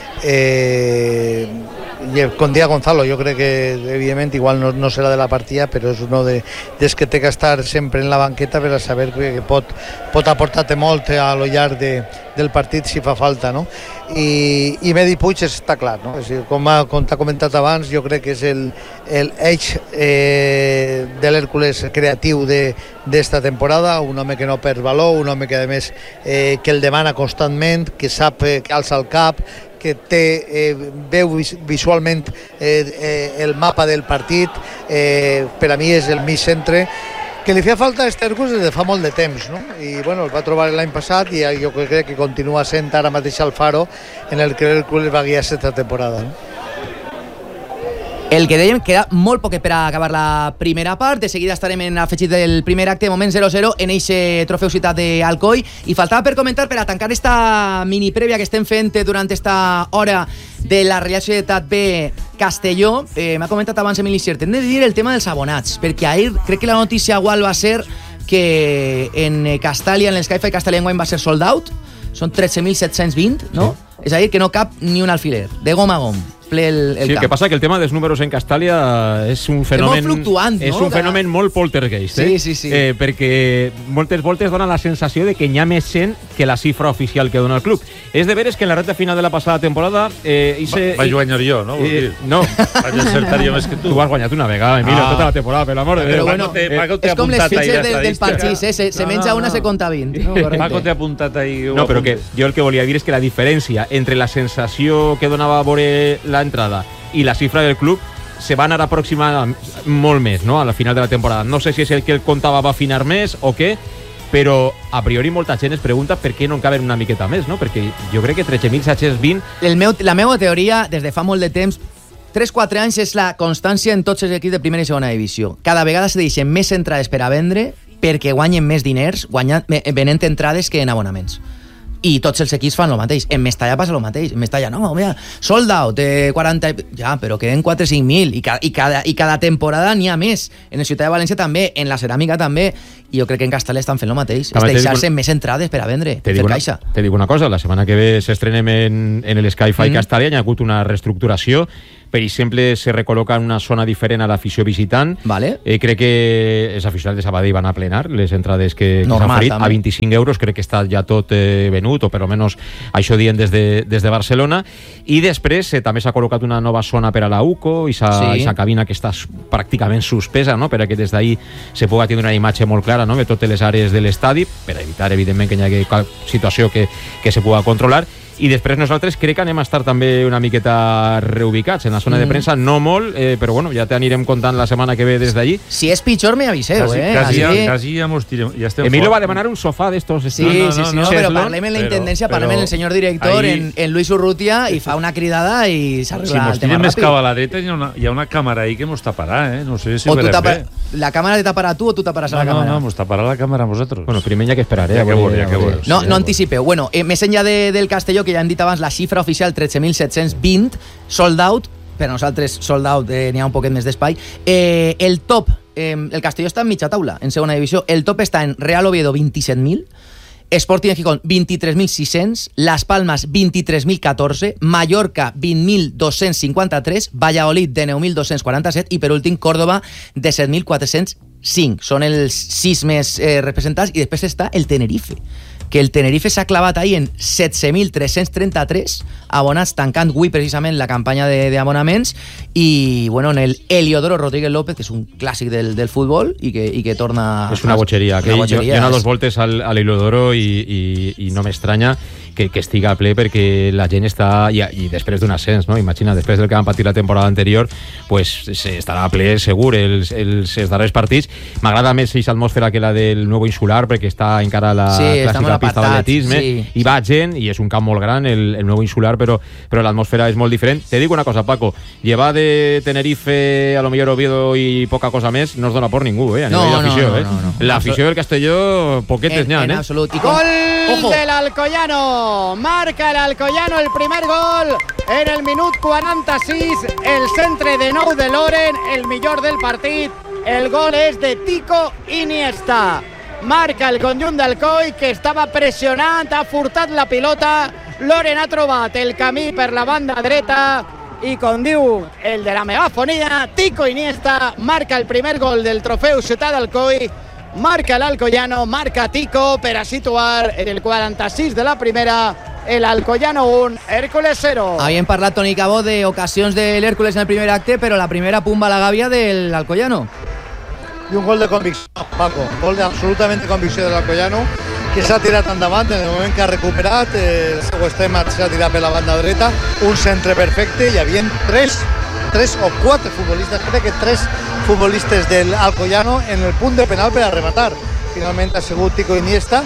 Eh, i con Diego Gonzalo jo crec que evidentment igual no, no serà de la partida, però és uno de, des que té que estar sempre en la banqueta per a saber que pot, pot aportar-te molt a lo llarg de, del partit si fa falta, no? I, i Medi Puig està clar, no? És dir, com, ha, com t'ha comentat abans, jo crec que és el, el eix eh, de l'Hèrcules creatiu d'esta de, temporada, un home que no perd valor, un home que a més eh, que el demana constantment, que sap eh, que alça el cap, que té, eh, veu visualment eh, eh, el mapa del partit, eh, per a mi és el mig centre, que li feia falta a Hèrcules des de fa molt de temps, no? I bueno, el va trobar l'any passat i jo crec que continua sent ara mateix el faro en el que l'Hèrcules va guiar aquesta temporada, no? El que dèiem, queda molt poc per a acabar la primera part. De seguida estarem en afegit del primer acte, moment zero zero, en eixe trofeu Ciutat d'Alcoi. I faltava per comentar, per a tancar esta mini prèvia que estem fent durant esta hora de la Real Societat B Castelló, eh, m'ha comentat abans Emili Cert, hem de dir el tema dels abonats, perquè ahir crec que la notícia igual va ser que en Castàlia, en l'Skyfi Castàlia enguany va ser sold out, són tretze mil set-cents vint, no? Sí. És a dir, que no cap ni un alfiler, de gom a gom. El, el sí, el camp. que passa que el tema dels números en Castàlia és un fenomen... És molt fluctuant, no? És un fenomen molt poltergeist, eh? Sí, sí, sí. Eh, perquè moltes voltes dona la sensació de que hi ha més gent que la xifra oficial que dona el club. És de veres que en la recta final de la passada temporada... Eh, ise, va, vaig guanyar jo, no? Eh, no. Vaig encertar jo més que tu. Tu has guanyat una vegada, Emilio, Ah. tota la temporada, per l'amor de Però Déu. bueno, Paco, te, Paco te és ha com les apuntat ahí fitxes la del, del estadística. parxís, eh? Se, se No, menja no, una, no. se compta vint. No, correcte. Paco t'ha apuntat ahí... No, però que jo el que volia dir és que la diferència entre la sensació que donava a veure l'entrada i la xifra del club se va anar aproximant molt més, no?, a la final de la temporada. No sé si és el que el comptava va afinar més o què, però a priori molta gent es pregunta per què no en caben una miqueta més, no? Perquè jo crec que tretze mil set-cents vint... El meu, la meva teoria, des de fa molt de temps, tres quatre anys és la constància en tots els equips de primera i segona divisió. Cada vegada se deixen més entrades per a vendre perquè guanyen més diners guanyant, venent entrades que en abonaments. I tots els equips fan el mateix. En Mestalla passa el mateix. En Mestalla, no, mira, sold out, eh, quaranta... Ja, però queden quatre o cinc mil. I, ca, i, cada, I cada temporada n'hi ha més. En la Ciutat de València també, en la Ceràmica també. I jo crec que en Castell estan fent el mateix. És deixar-se més entrades per a vendre, te fer una, caixa. Te dic una cosa, la setmana que ve s'estrenem en, en l'Skyfi mm. Castàlia, hi ha hagut una reestructuració. Per exemple, se recol·loca en una zona diferent a l'afició visitant. Vale. Eh, crec que els aficionats de Sabadell van a plenar les entrades que, que s'han oferit a vint-i-cinc euros. Crec que està ja tot eh, venut, o per almenys això dient des de, des de Barcelona. I després eh, també s'ha col·locat una nova zona per a la U C O i sa sí. cabina que està pràcticament suspesa, no?, perquè des d'ahí se pugui tenir una imatge molt clara, no?, de totes les àrees de l'estadi, per evitar, evidentment, que hi hagi cap situació que, que se pugui controlar. I després nosaltres crec que anem a estar també una miqueta reubicats en la zona mm. de premsa, no molt, eh, però bueno, ja t'anirem contant la setmana que ve des d'allí. Si és pitjor, me aviseu, quasi, eh? Quasi, Así... ja, quasi ja, tirem, ja estem Emilio fort. va demanar un sofà d'estos. Sí, no, no, sí, sí, no, no, però parlem en la intendència, però, parlem en el senyor director, ahí, en, en Luis Urrutia, i fa una cridada i s'arregla si el mos tema tirem més ràpid. cap a la dreta, hi ha una, hi ha una càmera ahí que mos taparà, eh? No sé si o ho tu verem tapa... bé. La càmera te taparà tu o tu taparàs No, a la no, càmera? no, mos taparà la càmera a vosaltres. Bueno, primer hi ha que esperar, eh? Ja que veure, ja que veure. No, Sí, no ja anticipeu. Bueno, eh, més enllà de, del Castelló, que ja hem dit abans, la xifra oficial tretze mil set-cents vint, sold out, per a nosaltres sold out, eh, n'hi ha un poquet més d'espai. Eh, el top, eh, el Castelló està en mitja taula, en segona divisió. El top està en Real Oviedo, vint-i-set mil, Sporting de Gijón, vint-i-tres mil sis-cents, Las Palmas, vint-i-tres mil catorze, Mallorca, vint mil dos-cents cinquanta-tres, Valladolid, de nou mil dos-cents quaranta-set, i per últim, Córdoba, de set mil quatre-cents cinc. Són els sis més eh, representats, i després està el Tenerife, que el Tenerife s'ha clavat ahí en setze mil tres-cents trenta-tres abonats, tancant avui precisament la campanya d'abonaments, i bueno, en el Heliodoro Rodríguez López, que és un clàssic del, del futbol i que, i que torna... És una botxeria, que una botxeria, jo, jo he anat és... dos voltes al, a l'Heliodoro i, i, i no m'estranya que, que estiga a ple, perquè la gent està... I, i després d'un ascens, no? Imagina, després del que van patir la temporada anterior, pues estarà a ple segur els, els, els darrers partits. M'agrada més aquesta atmosfera que la del nou Insular, perquè està encara la sí, clàssica pista d'atletisme, sí, i va gent, i és un camp molt gran, el, el nou Insular, però, però l'atmosfera és molt diferent. Te dic una cosa, Paco, llevar de Tenerife a lo millor Oviedo i poca cosa més no es dona por ningú, eh? A no, nivell d'afició, no, no, eh? no, no. L'afició del Castelló, poquetes n'hi ha, en eh? absolut. I com... Gol Ojo. del Alcoyano. Marca el Alcoyano el primer gol en el minut quaranta-sis. El centre de nou de Loren, el millor del partit. El gol és de Tico Iniesta. Marca el conjunt d'Alcoi, que estava pressionant, ha furtat la pilota. Loren ha trobat el camí per la banda dreta i, com diu el de la megafonia, Tico Iniesta marca el primer gol del trofeu Ciutat d'Alcoi. Marca l'Alcoyano, marca Tico per a situar en el quaranta-sis de la primera el Alcoyano un, Hércules cero. Habían parlat Toni Cabó de ocasions del Hércules en el primer acte, però la primera pumba a la gàbia del Alcoyano. I un gol de convicció, Paco, un gol d'absolutament de convicció de l'Alcoyano, que s'ha tirat endavant en el moment que ha recuperat, eh, el seu extrem s'ha tirat per la banda dreta, un centre perfecte, hi havia tres, tres o quatre futbolistes, crec que tres futbolistes del Alcoyano en el punt de penal per a rematar. Finalment ha sigut Tico Iniesta,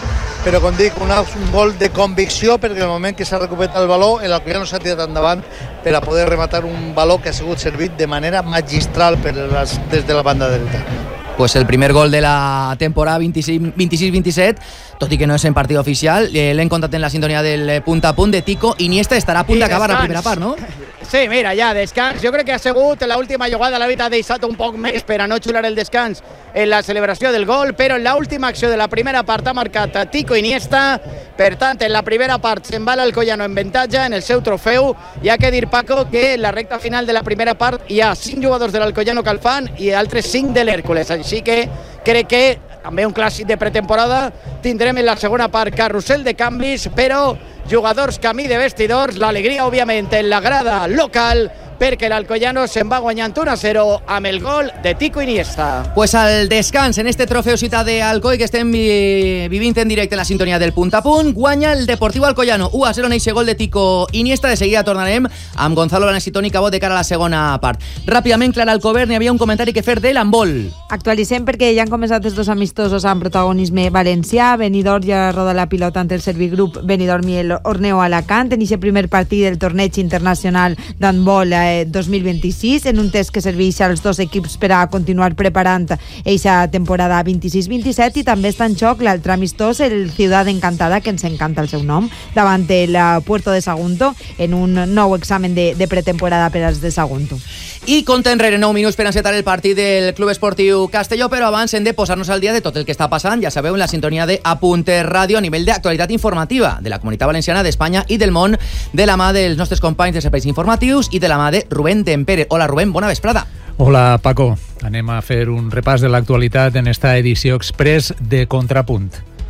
però com dic, un, un gol de convicció, perquè el moment que s'ha recuperat el baló, l'Alcoyano s'ha tirat endavant per a poder rematar un baló que ha sigut servit de manera magistral per les, des de la banda dreta. Pues el primer gol de la temporada vint-i-sis vint-i-set, tot i que no és en partit oficial, eh, l'hem contat en la sintonia del punt a punt de Tico Iniesta, estarà a punt d'acabar la primera part, no? Sí, mira, ja, descans. Jo crec que ha sigut l'última jugada, la veritat ha deixat un poc més per a no xular el descans en la celebració del gol, però en l'última acció de la primera part ha marcat Tico Iniesta. Per tant, en la primera part se'n va l'Alcoyano en avantatge en el seu trofeu. Hi ha que dir, Paco, que en la recta final de la primera part hi ha cinc jugadors de l'Alcoyano que el fan i altres cinc de l'Hèrcules, així que crec que també un clàssic de pretemporada. Tindrem en la segona part carrusel de canvis, però jugadors camí de vestidors, l'alegria, òbviament, en la grada local, perquè l'Alcoyano se'n va guanyant un a zero amb el gol de Tico Iniesta. Pues al descans en este trofeu Ciutat de Alcoi que estem vi vivint en directe en la sintonia del punt a punt, guanya el Deportivo Alcoyano u a zero en eixe gol de Tico Iniesta. De seguida tornarem amb Gonzalo Blanes i Toni Cabot de cara a la segona part. Ràpidament, Clara Alcover, n'hi havia un comentari que fer de l'handbol. Actualitzem perquè ja han començat els dos amistosos amb protagonisme valencià. Benidorm ja roda la pilota ante el Servigroup Benidorm i el Orneo Alacant en aquest primer partit del torneig internacional d'handbol dos mil vint-i-sis, en un test que serveix als dos equips per a continuar preparant eixa temporada vint-i-sis vint-i-set, i també està en xoc l'altre amistós, el Ciudad Encantada, que ens encanta el seu nom, davant el Puerto de Sagunto, en un nou examen de, de pretemporada per als de Sagunto. I compta enrere nou minuts per encetar el partit del Club Esportiu Castelló, però abans hem de posar-nos al dia de tot el que està passant, ja sabeu, en la sintonia de Apunte Ràdio a nivell d'actualitat informativa de la Comunitat Valenciana, d'Espanya i del món, de la mà dels nostres companys de serveis informatius i de la mà de Rubén Dempere. Hola, Rubén, bona vesprada. Hola, Paco. Anem a fer un repàs de l'actualitat en esta edició express de Contrapunt.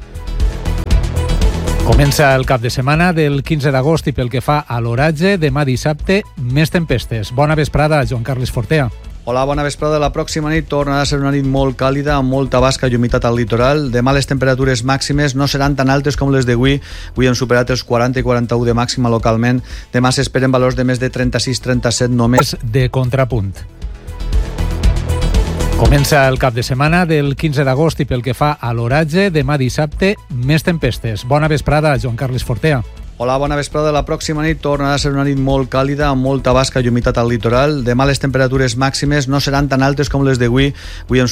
Comença el cap de setmana del quinze d'agost i pel que fa a l'oratge, demà dissabte, més tempestes. Bona vesprada, Joan Carles Fortea. Hola, bona vesprada. La pròxima nit tornarà a ser una nit molt càlida, amb molta basca i humitat al litoral. Demà les temperatures màximes no seran tan altes com les d'avui. Avui hem superat els quaranta i quaranta-u de màxima localment. Demà s'esperen valors de més de trenta-sis trenta-set només. De Contrapunt. Comença el cap de setmana del quinze d'agost i pel que fa a l'oratge, demà dissabte, més tempestes. Bona vesprada, Joan Carles Fortea. Hola, bona vesprada. La pròxima nit tornarà a ser una nit molt càlida, amb molta basca i humitat al litoral. Demà les temperatures màximes no seran tan altes com les d'avui. Avui hem